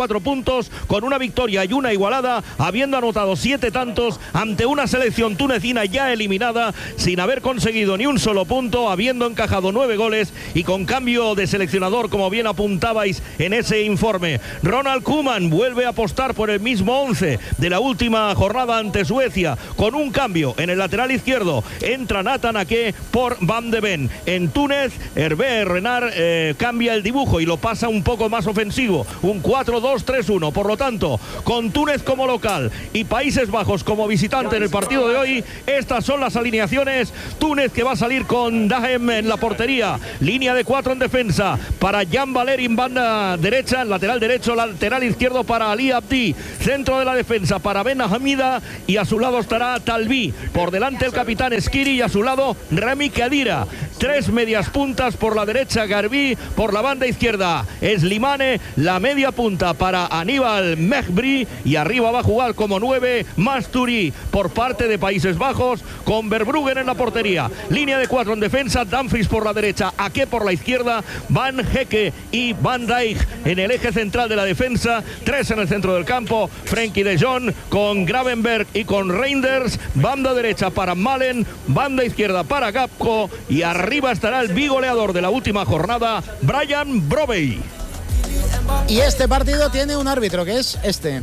puntos con una victoria y una igualada, habiendo anotado siete tantos ante una selección tunecina ya eliminada, sin haber conseguido ni un solo punto, habiendo encajado nueve goles y con cambio de seleccionador, como bien apuntabais en ese informe. Ronald Koeman vuelve a apostar por el mismo once de la última jornada ante Suecia, con un cambio en el lateral izquierdo. Entra Nathan Ake por Van de Ven. En Túnez, Hervé Renard eh, cambia el dibujo y lo pasa un poco más ofensivo, un cuatro dos tres uno. Por lo tanto, con Túnez como local y Países Bajos como visitante en el partido de hoy, estas son las alineaciones. Túnez, que va a salir con Dahem en la portería, línea de cuatro en defensa para Jan Valeri en banda derecha, lateral derecho, lateral izquierdo para Ali Abdi, centro de la defensa para Ben Hamida, y a su lado estará Talbi, por delante el capitán Skiri y a su lado Rami Khedira. Tres medias puntas, por la derecha Garbi, por la banda izquierda Slimane, la media punta para Aníbal Mejbri, y arriba va a jugar como nueve Masturi por parte de Países Bajos, con Verbruggen en la portería, línea de cuatro en defensa, Dumfries por la derecha, Ake por la izquierda, Van Hecke y Van Dijk en el eje central de la defensa, tres en el centro del campo, Frenkie de Jong con Gravenberg y con Reinders, banda derecha para Malen, banda izquierda para Gapco, y arriba estará el bigoleador de la última jornada, Brian Brobey. Y este partido tiene un árbitro, que es este.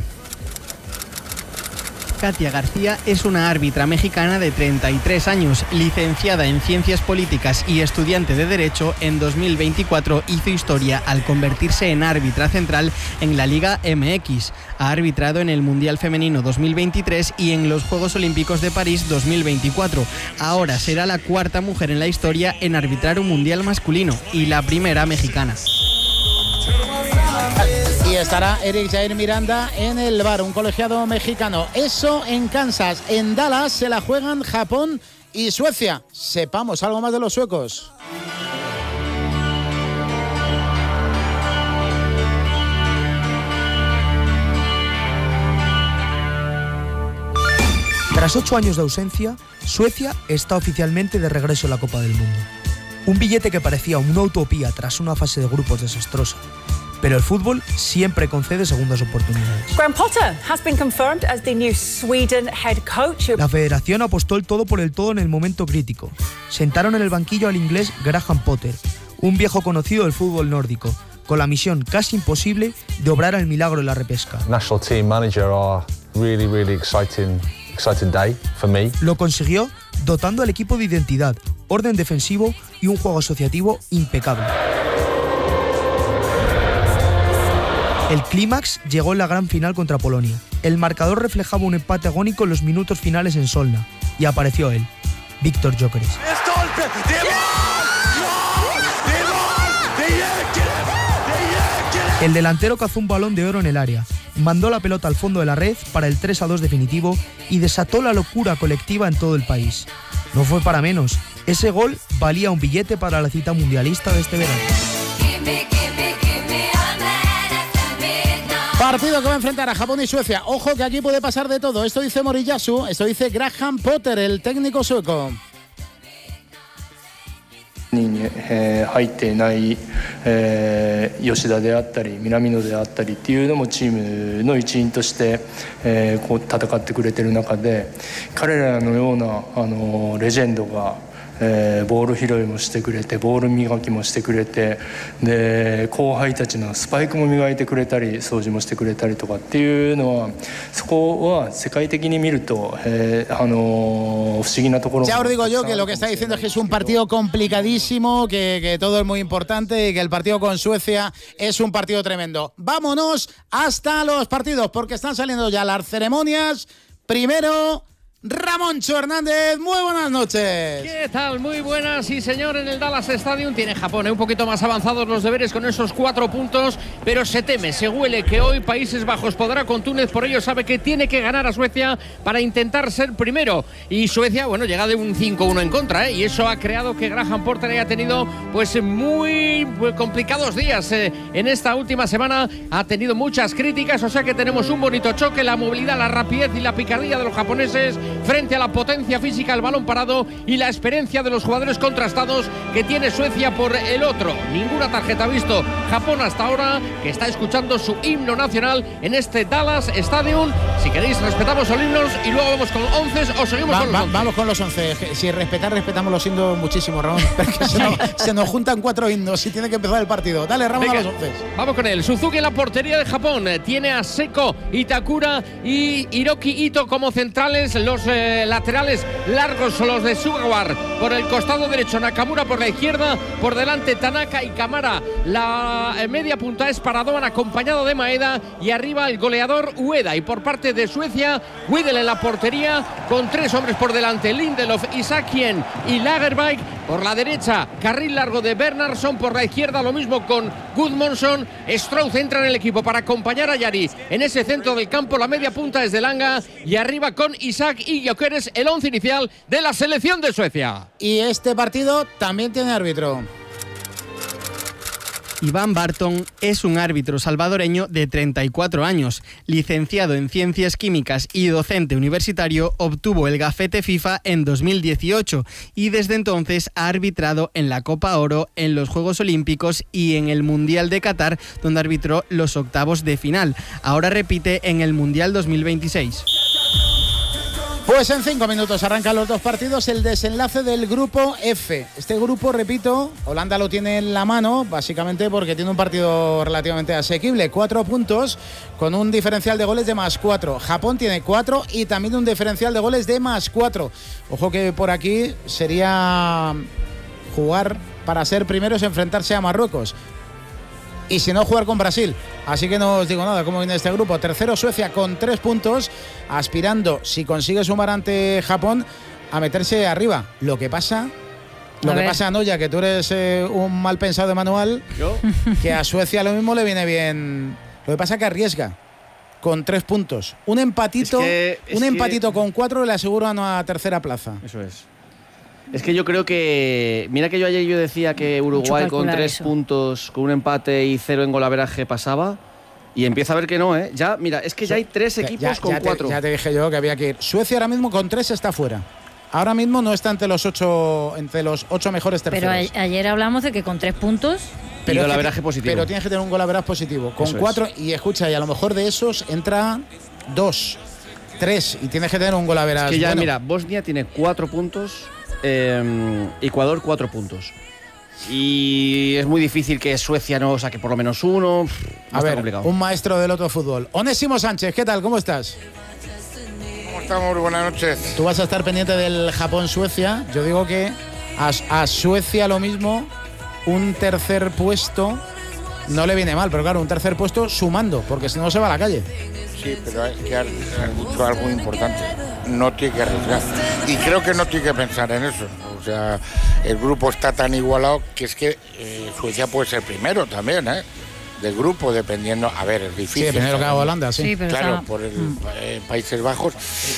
Katia García es una árbitra mexicana de treinta y tres años, licenciada en Ciencias Políticas y estudiante de Derecho. En dos mil veinticuatro hizo historia al convertirse en árbitra central en la Liga M X. Ha arbitrado en el Mundial Femenino dos mil veintitrés y en los Juegos Olímpicos de París dos mil veinticuatro. Ahora será la cuarta mujer en la historia en arbitrar un Mundial masculino y la primera mexicana. Y estará Eric Jair Miranda en el V A R, un colegiado mexicano. Eso en Kansas. En Dallas se la juegan Japón y Suecia. Sepamos algo más de los suecos. Tras ocho años de ausencia, Suecia está oficialmente de regreso en la Copa del Mundo. Un billete que parecía una utopía tras una fase de grupos desastrosa. Pero el fútbol siempre concede segundas oportunidades. Graham Potter has been confirmed as the new Sweden head coach. La federación apostó el todo por el todo en el momento crítico. Sentaron en el banquillo al inglés Graham Potter, un viejo conocido del fútbol nórdico, con la misión casi imposible de obrar el milagro en la repesca. National team manager are really really exciting exciting day for me. Lo consiguió dotando al equipo de identidad, orden defensivo y un juego asociativo impecable. El clímax llegó en la gran final contra Polonia. El marcador reflejaba un empate agónico en los minutos finales en Solna. Y apareció él, Víctor Gyökeres. El delantero cazó un balón de oro en el área, mandó la pelota al fondo de la red para el tres a dos definitivo y desató la locura colectiva en todo el país. No fue para menos, ese gol valía un billete para la cita mundialista de este verano. Partido que va a enfrentar a Japón y Suecia. Ojo que aquí puede pasar de todo. Esto dice Moriyasu, esto dice Graham Potter, el técnico sueco. に、えー、入っていない、えー、吉田であったり南野であったりっていうのもチームの一員として、えー、こう戦ってくれてる中で彼らのようなあのレジェンドがえー、ボール拾いもしてくれてボール磨きもしてくれてで後輩たちのスパイクも磨いてくれたり掃除もしてくれたりとかっていうのはそこは世界的に見ると、えー、あのー、不思議なところ Ya os digo yo que lo que está diciendo es que es un partido complicadísimo, que, que todo es muy importante y que el partido con Suecia es un partido tremendo. Vámonos hasta los partidos porque están saliendo ya las ceremonias. Primero, Ramoncho Hernández, muy buenas noches. ¿Qué tal? Muy buenas, sí señor, en el Dallas Stadium tiene Japón, ¿eh? un poquito más avanzados los deberes con esos cuatro puntos, pero se teme, se huele que hoy Países Bajos podrá con Túnez, por ello sabe que tiene que ganar a Suecia para intentar ser primero, y Suecia, bueno, llega de un cinco uno en contra, ¿eh? y eso ha creado que Graham Potter haya tenido pues muy complicados días eh, en esta última semana, ha tenido muchas críticas, o sea que tenemos un bonito choque, la movilidad, la rapidez y la picardía de los japoneses frente a la potencia física, el balón parado y la experiencia de los jugadores contrastados que tiene Suecia por el otro. Ninguna tarjeta ha visto Japón hasta ahora, que está escuchando su himno nacional en este Dallas Stadium. Si queréis, respetamos los himnos y luego vamos con once o seguimos va, con los va, once. Vamos con los once. Si respetar, respetamos los himnos muchísimo, Ramón. Porque se, nos, se nos juntan cuatro himnos y tiene que empezar el partido. Dale, Ramón, Venga, a los once. Vamos con él. Suzuki en la portería de Japón. Tiene a Seko Itakura y Hiroki Ito como centrales. Los eh, laterales largos son los de Sugawar por el costado derecho, Nakamura por la izquierda, por delante Tanaka y Kamara. La eh, media punta es Paradoan acompañado de Maeda y arriba el goleador Ueda. Y por parte de Suecia, Widel en la portería con tres hombres por delante, Lindelof, Isakien y Lagerbeck. Por la derecha, carril largo de Bernhardsson, por la izquierda lo mismo con Gudmundsson. Strauss entra en el equipo para acompañar a Yari en ese centro del campo. La media punta es de Langa y arriba con Isaac y Gyökeres, el once inicial de la selección de Suecia. Y este partido también tiene árbitro. Iván Barton es un árbitro salvadoreño de treinta y cuatro años. Licenciado en Ciencias Químicas y docente universitario, obtuvo el gafete FIFA en dos mil dieciocho y desde entonces ha arbitrado en la Copa Oro, en los Juegos Olímpicos y en el Mundial de Qatar, donde arbitró los octavos de final. Ahora repite en el Mundial dos mil veintiséis. Pues en cinco minutos arrancan los dos partidos, el desenlace del grupo F. Este grupo, repito, Holanda lo tiene en la mano, básicamente porque tiene un partido relativamente asequible, cuatro puntos, con un diferencial de goles de más cuatro. Japón tiene cuatro y también un diferencial de goles de más cuatro. Ojo que por aquí sería jugar para ser primeros, enfrentarse a Marruecos. Y si no, jugar con Brasil. Así que no os digo nada cómo viene este grupo. Tercero Suecia con tres puntos, aspirando, si consigue sumar ante Japón, a meterse arriba. Lo que pasa, lo a que ver. pasa, Noya, que tú eres eh, un mal pensado de manual, ¿yo? Que a Suecia lo mismo le viene bien. Lo que pasa es que arriesga con tres puntos. Un empatito, es que, es un empatito que... con cuatro le asegura una tercera plaza. Eso es. Es que yo creo que... Mira que yo ayer yo decía que Uruguay con tres eso. puntos, con un empate y cero en golaveraje pasaba. Y empieza a ver que no, ¿eh? Ya, mira, es que ya hay tres equipos ya, con ya cuatro. Te, ya te dije yo que había que ir. Suecia ahora mismo con tres está fuera. Ahora mismo no está entre los ocho, entre los ocho mejores terceros. Pero a, ayer hablamos de que con tres puntos... Pero y golaveraje positivo. Pero tienes que tener un golaveraje positivo. Con eso cuatro, es. Y escucha, y a lo mejor de esos entra dos, tres, y tienes que tener un golaveraje. Es que ya, bueno. Mira, Bosnia tiene cuatro puntos... Eh, Ecuador cuatro puntos y es muy difícil que Suecia no saque por lo menos uno. A ver, complicado. Un maestro del otro fútbol, Onésimo Sánchez, ¿qué tal? ¿Cómo estás? ¿Cómo estamos? Buenas noches. Tú vas a estar pendiente del Japón-Suecia. Yo digo que a, a Suecia lo mismo, un tercer puesto no le viene mal, pero claro, un tercer puesto sumando, porque si no se va a la calle. Sí, pero es que has, has dicho algo importante. No tiene que arriesgar. Y creo que no tiene que pensar en eso. O sea, el grupo está tan igualado que es que eh, Suecia puede ser primero también, ¿eh? Del grupo, dependiendo. A ver, es difícil. Sí, primero que haga Holanda, sí. sí pero claro, está... por el mm. eh, Países Bajos.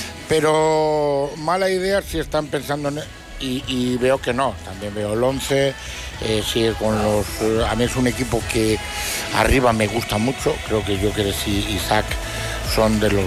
Pero mala idea si están pensando en. Y, y veo que no. También veo el once. Eh, sigue con los. Eh, a mí es un equipo que arriba me gusta mucho. Creo que Gyökeres y Isaac son de los.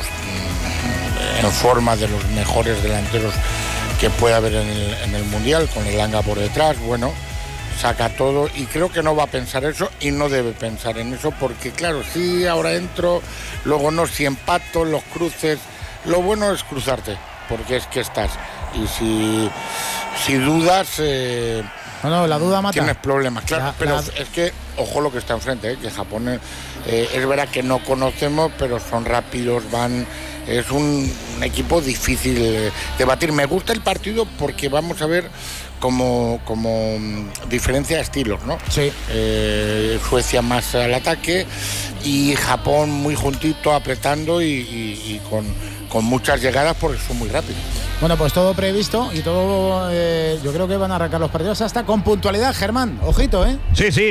En forma de los mejores delanteros que puede haber en el, en el Mundial, con el Langa por detrás, bueno, saca todo y creo que no va a pensar eso y no debe pensar en eso porque claro, sí, ahora entro, luego no, si empato, los cruces, lo bueno es cruzarte, porque es que estás y si, si dudas... Eh, no, no, la duda mata. Tienes problemas, claro, la, pero la... es que, ojo lo que está enfrente, ¿eh? Que Japón eh, es verdad que no conocemos, pero son rápidos, van... Es un, un equipo difícil de batir. Me gusta el partido porque vamos a ver como, como diferencia de estilos, ¿no? Sí. Eh, Suecia más al ataque y Japón muy juntito, apretando y, y, y con, con muchas llegadas porque son muy rápidos. Bueno, pues todo previsto y todo, eh, yo creo que van a arrancar los partidos hasta con puntualidad, Germán. Ojito, ¿eh? Sí, sí, por supuesto.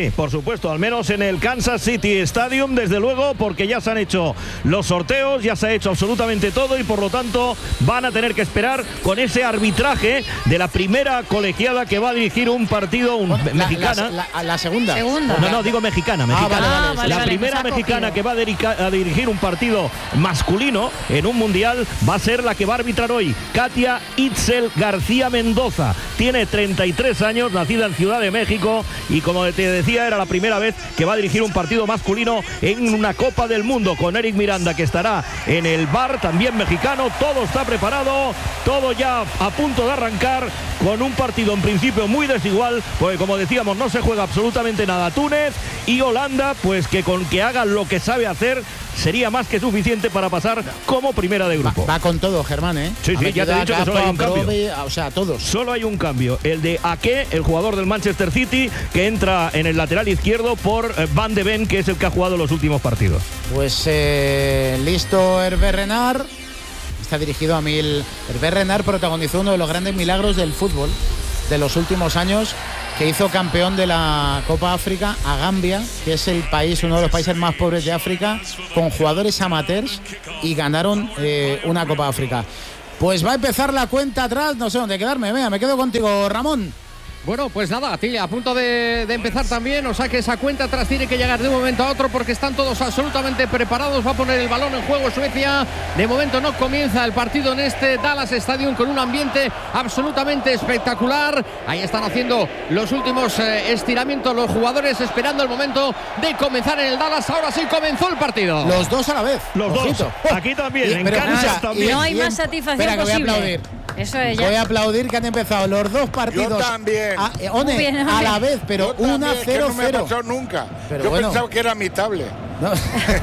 supuesto, al menos en el Kansas City Stadium, desde luego, porque ya se han hecho los sorteos, ya se ha hecho absolutamente todo y por lo tanto van a tener que esperar con ese arbitraje de la primera colegiada que va a dirigir un partido un, la, mexicana. La, la, la segunda. segunda. No, no, digo mexicana. mexicana. Ah, vale, vale, la vale, vale, primera pues mexicana que va a, dedica, a dirigir un partido masculino en un mundial va a ser la que va a arbitrar hoy, Katia Itzel García Mendoza. Tiene treinta y tres años, nacida en Ciudad de México y como te decía era la primera vez que va a dirigir un partido masculino en una Copa del Mundo, con Eric Miranda que estará en el bar, también mexicano. Todo está preparado, todo ya a punto de arrancar, con un partido en principio muy desigual, porque como decíamos no se juega absolutamente nada. Túnez y Holanda, pues que con que hagan lo que sabe hacer sería más que suficiente para pasar como primera de grupo. Va, va con todo, Germán, ¿eh? Sí, sí, ya te he dicho que solo hay un cambio. O sea, todos. Solo hay un cambio, el de Ake, el jugador del Manchester City, que entra en el lateral izquierdo por Van de Ven, que es el que ha jugado los últimos partidos. Pues eh, listo Hervé Renard. Está dirigido a Mil. Hervé Renard protagonizó uno de los grandes milagros del fútbol de los últimos años, que hizo campeón de la Copa África a Gambia, que es el país, uno de los países más pobres de África, con jugadores amateurs, y ganaron eh, una Copa África. Pues va a empezar la cuenta atrás, no sé dónde quedarme. Venga, me quedo contigo, Ramón. Bueno, pues nada, Tilia, a punto de, de empezar también, o sea que esa cuenta atrás tiene que llegar de un momento a otro porque están todos absolutamente preparados. Va a poner el balón en juego Suecia. De momento no comienza el partido en este Dallas Stadium, con un ambiente absolutamente espectacular. Ahí están haciendo los últimos eh, estiramientos los jugadores, esperando el momento de comenzar en el Dallas. Ahora sí comenzó el partido. Los dos a la vez. Los Ojito. dos. Aquí también, Y, en pero, Kansas escucha, también. No hay Bien. más satisfacción Espera, que voy a posible. aplaudir. Eso es ya. Voy a aplaudir que han empezado los dos partidos. Yo también. A, eh, one, Muy bien, a hombre. la vez, pero Yo una también, que cero no me ha cero. pasado nunca. Pero Yo bueno. pensaba que era mitable. No.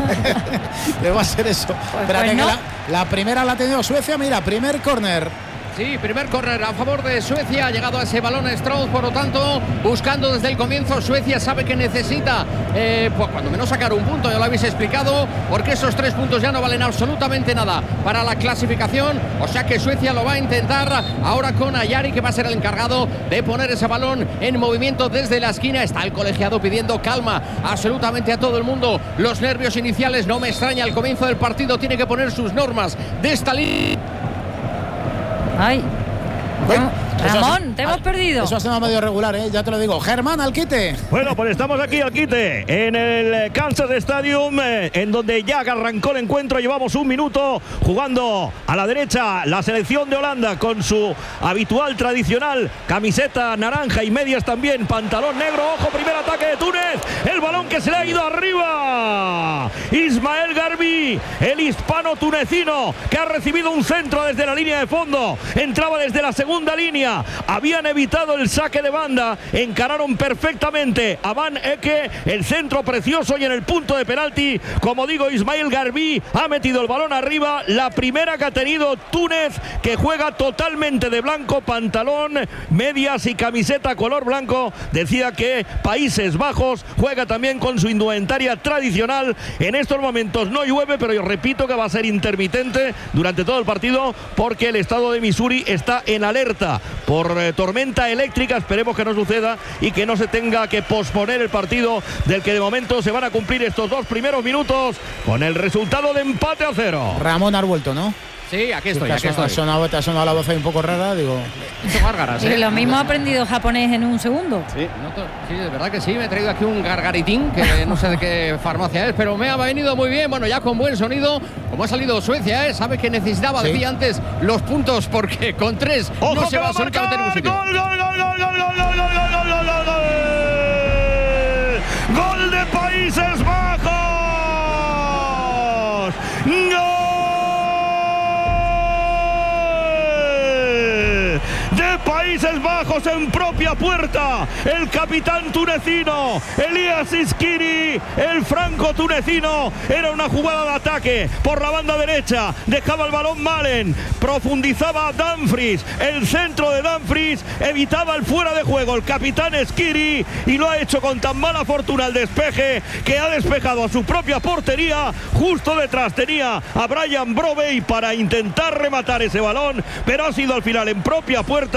¿Qué va a ser eso? Espérate, pues no. que la, la primera la ha tenido Suecia. Mira, primer córner. Sí, primer córner a favor de Suecia. Ha llegado a ese balón Strauss, por lo tanto, buscando desde el comienzo. Suecia sabe que necesita, eh, pues cuando menos sacar un punto, ya lo habéis explicado, porque esos tres puntos ya no valen absolutamente nada para la clasificación. O sea que Suecia lo va a intentar ahora con Ayari, que va a ser el encargado de poner ese balón en movimiento desde la esquina. Está el colegiado pidiendo calma absolutamente a todo el mundo. Los nervios iniciales, no me extraña, al comienzo del partido tiene que poner sus normas de esta línea. Ay. Bueno, Ramón, te hemos perdido. Eso ha sido medio regular, ¿eh? Ya te lo digo. Germán, al quite. Bueno, pues estamos aquí al quite, en el Kansas Stadium, eh, en donde ya arrancó el encuentro. Llevamos un minuto jugando a la derecha la selección de Holanda con su habitual tradicional camiseta naranja y medias también, pantalón negro. Ojo, primer ataque de Túnez, el balón que se le ha ido arriba. Ismael Garbi, el hispano tunecino, que ha recibido un centro desde la línea de fondo. Entraba desde la segunda línea. Habían evitado el saque de banda, encararon perfectamente a Van Eke, el centro precioso, y en el punto de penalti, como digo, Ismael Garbi ha metido el balón arriba. La primera que ha tenido Túnez, que juega totalmente de blanco, pantalón, medias y camiseta color blanco. Decía que Países Bajos juega también con su indumentaria tradicional. En estos momentos no llueve, pero yo repito que va a ser intermitente durante todo el partido, porque el estado de Missouri está en alerta por eh, tormenta eléctrica. Esperemos que no suceda y que no se tenga que posponer el partido, del que de momento se van a cumplir estos dos primeros minutos con el resultado de empate a cero. Ramón ha vuelto, ¿no? Sí, aquí estoy, Te ha aquí sonado, estoy. sonado, te ha sonado la voz ahí un poco rara, digo. Gárgaras, Y ¿eh? lo mismo ha aprendido japonés en un segundo. Sí, noto- sí, de verdad que sí, me he traído aquí un gargaritín, que no sé de qué farmacia es, pero me ha venido muy bien, bueno, ya con buen sonido, como ha salido Suecia, ¿eh? Sabe que necesitaba, Sí. decía antes, los puntos, porque con tres ¡Ojo, no que se va va a absolutamente marcar! ningún sitio. ¡Gol, gol, gol, gol, gol, gol, gol, gol, gol, gol, gol, gol! ¡Gol de Países Bajos! ¡Gol de Países Bajos en propia puerta! El capitán tunecino Elias Iskiri, el franco tunecino. Era una jugada de ataque por la banda derecha, dejaba el balón Malen, profundizaba Dumfries, el centro de Dumfries evitaba el fuera de juego el capitán Iskiri, y lo ha hecho con tan mala fortuna el despeje, que ha despejado a su propia portería. Justo detrás tenía a Brian Brobey para intentar rematar ese balón, pero ha sido al final en propia puerta por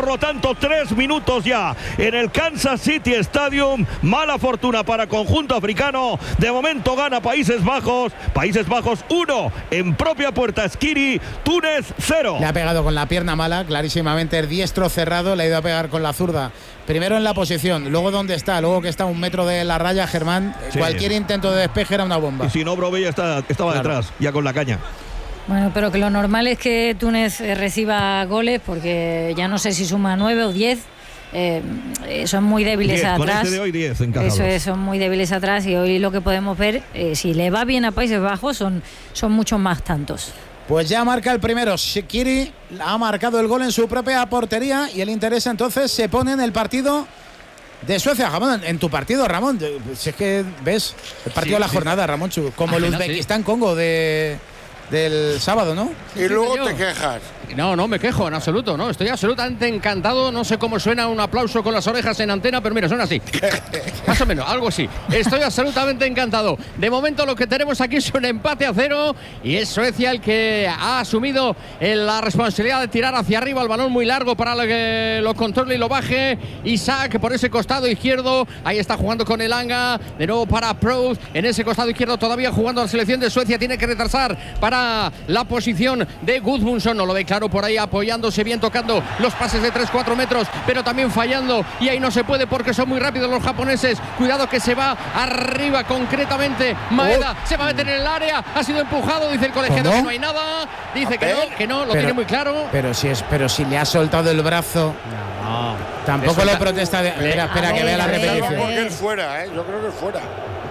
Por lo tanto, tres minutos ya en el Kansas City Stadium. Mala fortuna para conjunto africano. De momento gana Países Bajos. Países Bajos uno en propia puerta. Skiri, Túnez cero. Le ha pegado con la pierna mala, clarísimamente el diestro cerrado, le ha ido a pegar con la zurda. Primero en la posición, luego donde está, luego que está a un metro de la raya, Germán. Sí. Cualquier intento de despeje era una bomba. Y si no, Brobey está, estaba claro. detrás, ya con la caña. Bueno, pero que lo normal es que Túnez reciba goles, porque ya no sé si suma nueve o diez. Eh, son muy débiles diez, atrás. Con este de hoy diez Eso es, son muy débiles atrás, y hoy lo que podemos ver, eh, si le va bien a Países Bajos, son, son muchos más tantos. Pues ya marca el primero. Shaqiri ha marcado el gol en su propia portería y el interés entonces se pone en el partido de Suecia. Ramón, en tu partido, Ramón, si es que ves el partido sí, de la sí. jornada, Ramón, como el Uzbekistán-Congo de... del sábado, ¿no? Y luego te quejas. No, no me quejo en absoluto, no. Estoy absolutamente encantado. No sé cómo suena un aplauso con las orejas en antena, pero mira, suena así. Más o menos, algo así. Estoy absolutamente encantado. De momento lo que tenemos aquí es un empate a cero y es Suecia el que ha asumido la responsabilidad de tirar hacia arriba el balón muy largo para que lo controle y lo baje. Isaac por ese costado izquierdo. Ahí está jugando con el Anga. De nuevo para Proust. En ese costado izquierdo todavía jugando a la selección de Suecia. Tiene que retrasar para la posición de Gudmundsson. No lo ve claro por ahí, apoyándose bien, tocando los pases de tres cuatro metros, pero también fallando, y ahí no se puede porque son muy rápidos los japoneses. Cuidado que se va arriba concretamente Maeda, oh. se va a meter en el área, ha sido empujado, dice el colegiado que no hay nada, dice que no, que no, lo pero, tiene muy claro. Pero si es, pero si le ha soltado el brazo, no, tampoco lo protesta. De, espera, espera a que vea la repetición. Porque es fuera, ¿eh? Yo creo que es fuera.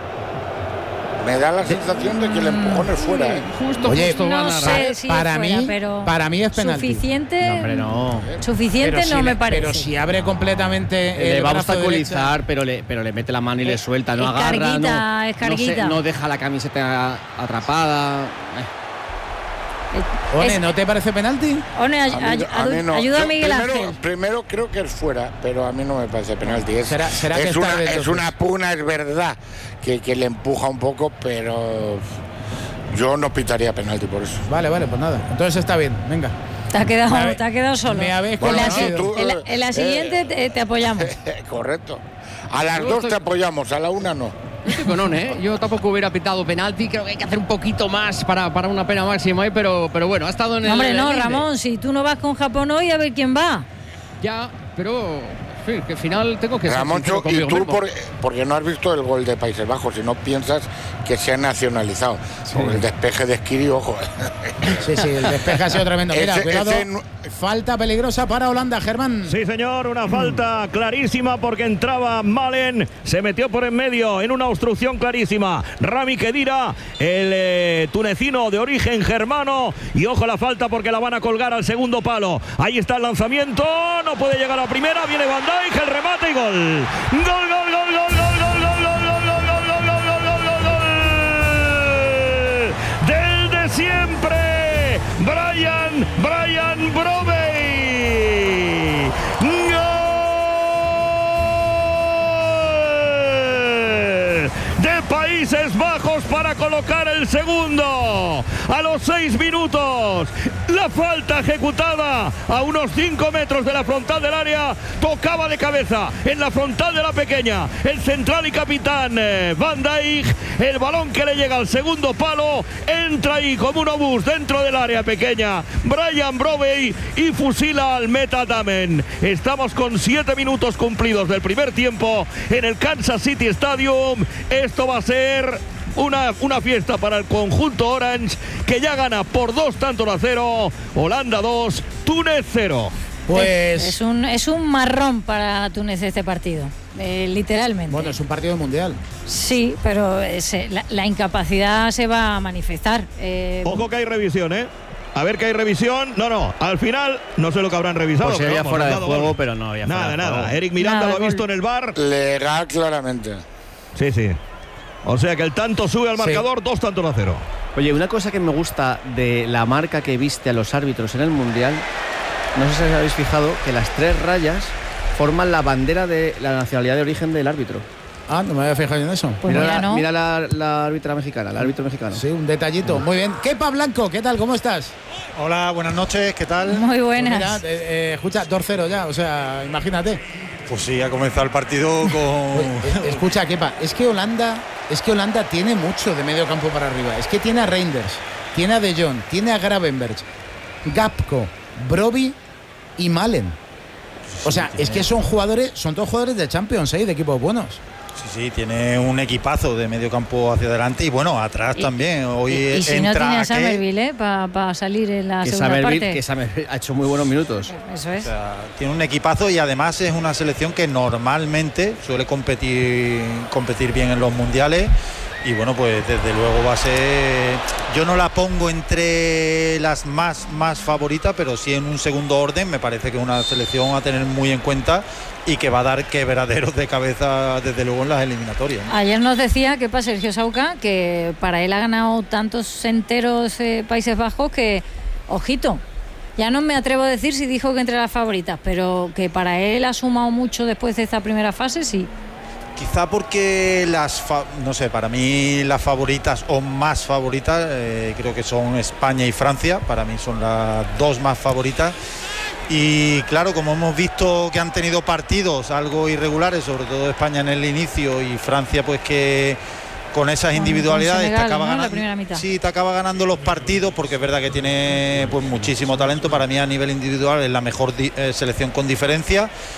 Me da la sensación de que el empujón es fuera, ¿eh? Justo, Oye, justo no sé si para fuera, mí, pero para mí es penalti. Suficiente, no, hombre, no. Suficiente si no le, me parece. Pero si abre completamente le el va a brazo obstaculizar, derecha. pero le, pero le mete la mano y le suelta, no es agarra, carguita, no, es carguita. No, se, no deja la camiseta atrapada. One, ¿no te parece penalti? One, ay, a mí, a mí no. Ayuda a Miguel primero, Ángel. Primero creo que es fuera, pero a mí no me parece penalti. Es, ¿Será, será es, que una, está es una puna, es verdad, que, que le empuja un poco, pero yo no pitaría penalti por eso. Vale, vale, pues nada. Entonces está bien, venga. Te ha quedado, habe, te ha quedado solo. Me habéis bueno, en, la, no, tú, en, la, en la siguiente eh, te, te apoyamos. Correcto. A las yo dos estoy... te apoyamos, a la una no. Yo estoy con One, ¿eh? Yo tampoco hubiera pitado penalti. Creo que hay que hacer un poquito más para, para una pena máxima, ¿eh? pero, pero bueno, ha estado en el. Hombre, no, el Ramón, si tú no vas con Japón hoy, a ver quién va. Ya, pero. Sí, que al final tengo que ser Ramoncho, y tú por, porque no has visto el gol de Países Bajos y no piensas que se ha nacionalizado. Sí. Con el despeje de Skiri, ojo. Sí, sí, el despeje ha sido tremendo. Mira, ese, cuidado. Ese... Falta peligrosa para Holanda, Germán. Sí, señor, una falta clarísima porque entraba Malen, se metió por en medio en una obstrucción clarísima. Rami Khedira, el eh, tunecino de origen germano. Y ojo la falta porque la van a colgar al segundo palo. Ahí está el lanzamiento, no puede llegar a primera, viene Van Dijk, el remate y gol. Gol, gol, gol, gol, gol, gol, gol, gol, gol, gol, gol, gol, gol, gol, gol, gol, gol. Del de siempre, Brian, Brian Brobey. Gol de Países Bajos para colocar el segundo. A los seis minutos, la falta ejecutada a unos cinco metros de la frontal del área, tocaba de cabeza en la frontal de la pequeña el central y capitán eh, Van Dijk, el balón que le llega al segundo palo, entra ahí como un obús dentro del área pequeña Brian Brobey y fusila al Meta Damen. Estamos con siete minutos cumplidos del primer tiempo en el Kansas City Stadium. Esto va a ser Una, una fiesta para el conjunto Orange, que ya gana por dos tantos a cero. Holanda dos, Túnez cero. Pues es un, es un marrón para Túnez este partido, eh, literalmente. Bueno, es un partido mundial. Sí, pero es, la, la incapacidad se va a manifestar. Eh, Ojo que hay revisión, ¿eh? A ver que hay revisión. No, no, al final no sé lo que habrán revisado. Pues había fuera de juego, gol. pero no había nada, fuera de nada. juego. Eric Miranda nada, lo ha visto gol. En el V A R. Legal claramente. Sí, sí. O sea que el tanto sube al marcador, sí. Dos tantos a cero. Oye, una cosa que me gusta de la marca que viste a los árbitros en el Mundial, no sé si os habéis fijado, que las tres rayas forman la bandera de la nacionalidad de origen del árbitro. Ah, no me había fijado en eso. Pues mira mira, la, no. mira la, la árbitra mexicana, el árbitro mexicano. Sí, un detallito. Muy bien. Kepa Blanco, ¿qué tal? ¿Cómo estás? Hola, buenas noches, ¿qué tal? Muy Pues buenas. mira, eh, eh, escucha, dos cero ya, o sea, imagínate. Pues sí, ha comenzado el partido con... Eh, Escucha, Kepa, es que Holanda, es que Holanda tiene mucho de medio campo para arriba. Es que tiene a Reinders, tiene a De Jong, tiene a Gravenberch, Gapco, Brobbey y Malen. O sea, es que son jugadores, son todos jugadores de Champions, ¿eh? De equipos buenos. Sí, sí, tiene un equipazo de medio campo hacia adelante y bueno, atrás Y- también. Hoy Y, y si entra no tiene a Ake, Summerville, ¿eh? Para pa salir en la Que segunda Summerville, parte. que Summerville ha hecho muy buenos minutos. Eso es. o sea, tiene un equipazo y además es una selección que normalmente suele competir, competir bien en los mundiales. Y bueno, pues desde luego va a ser... Yo no la pongo entre las más, más favoritas, pero sí en un segundo orden. Me parece que es una selección a tener muy en cuenta y que va a dar quebraderos de cabeza desde luego en las eliminatorias, ¿no? Ayer nos decía que para Sergio Sauca, que para él ha ganado tantos enteros eh, Países Bajos que, ojito, ya no me atrevo a decir si dijo que entre las favoritas, pero que para él ha sumado mucho después de esta primera fase, sí. Quizá porque las, fa- no sé, para mí las favoritas o más favoritas eh, creo que son España y Francia, para mí son las dos más favoritas. Y claro, como hemos visto que han tenido partidos algo irregulares, sobre todo España en el inicio y Francia pues que con esas individualidades Senegal, te acaba ¿no? La ganando, primera mitad. sí, te acaba ganando los partidos porque es verdad que tiene pues muchísimo talento. Para mí a nivel individual es la mejor di- eh, selección con diferencia.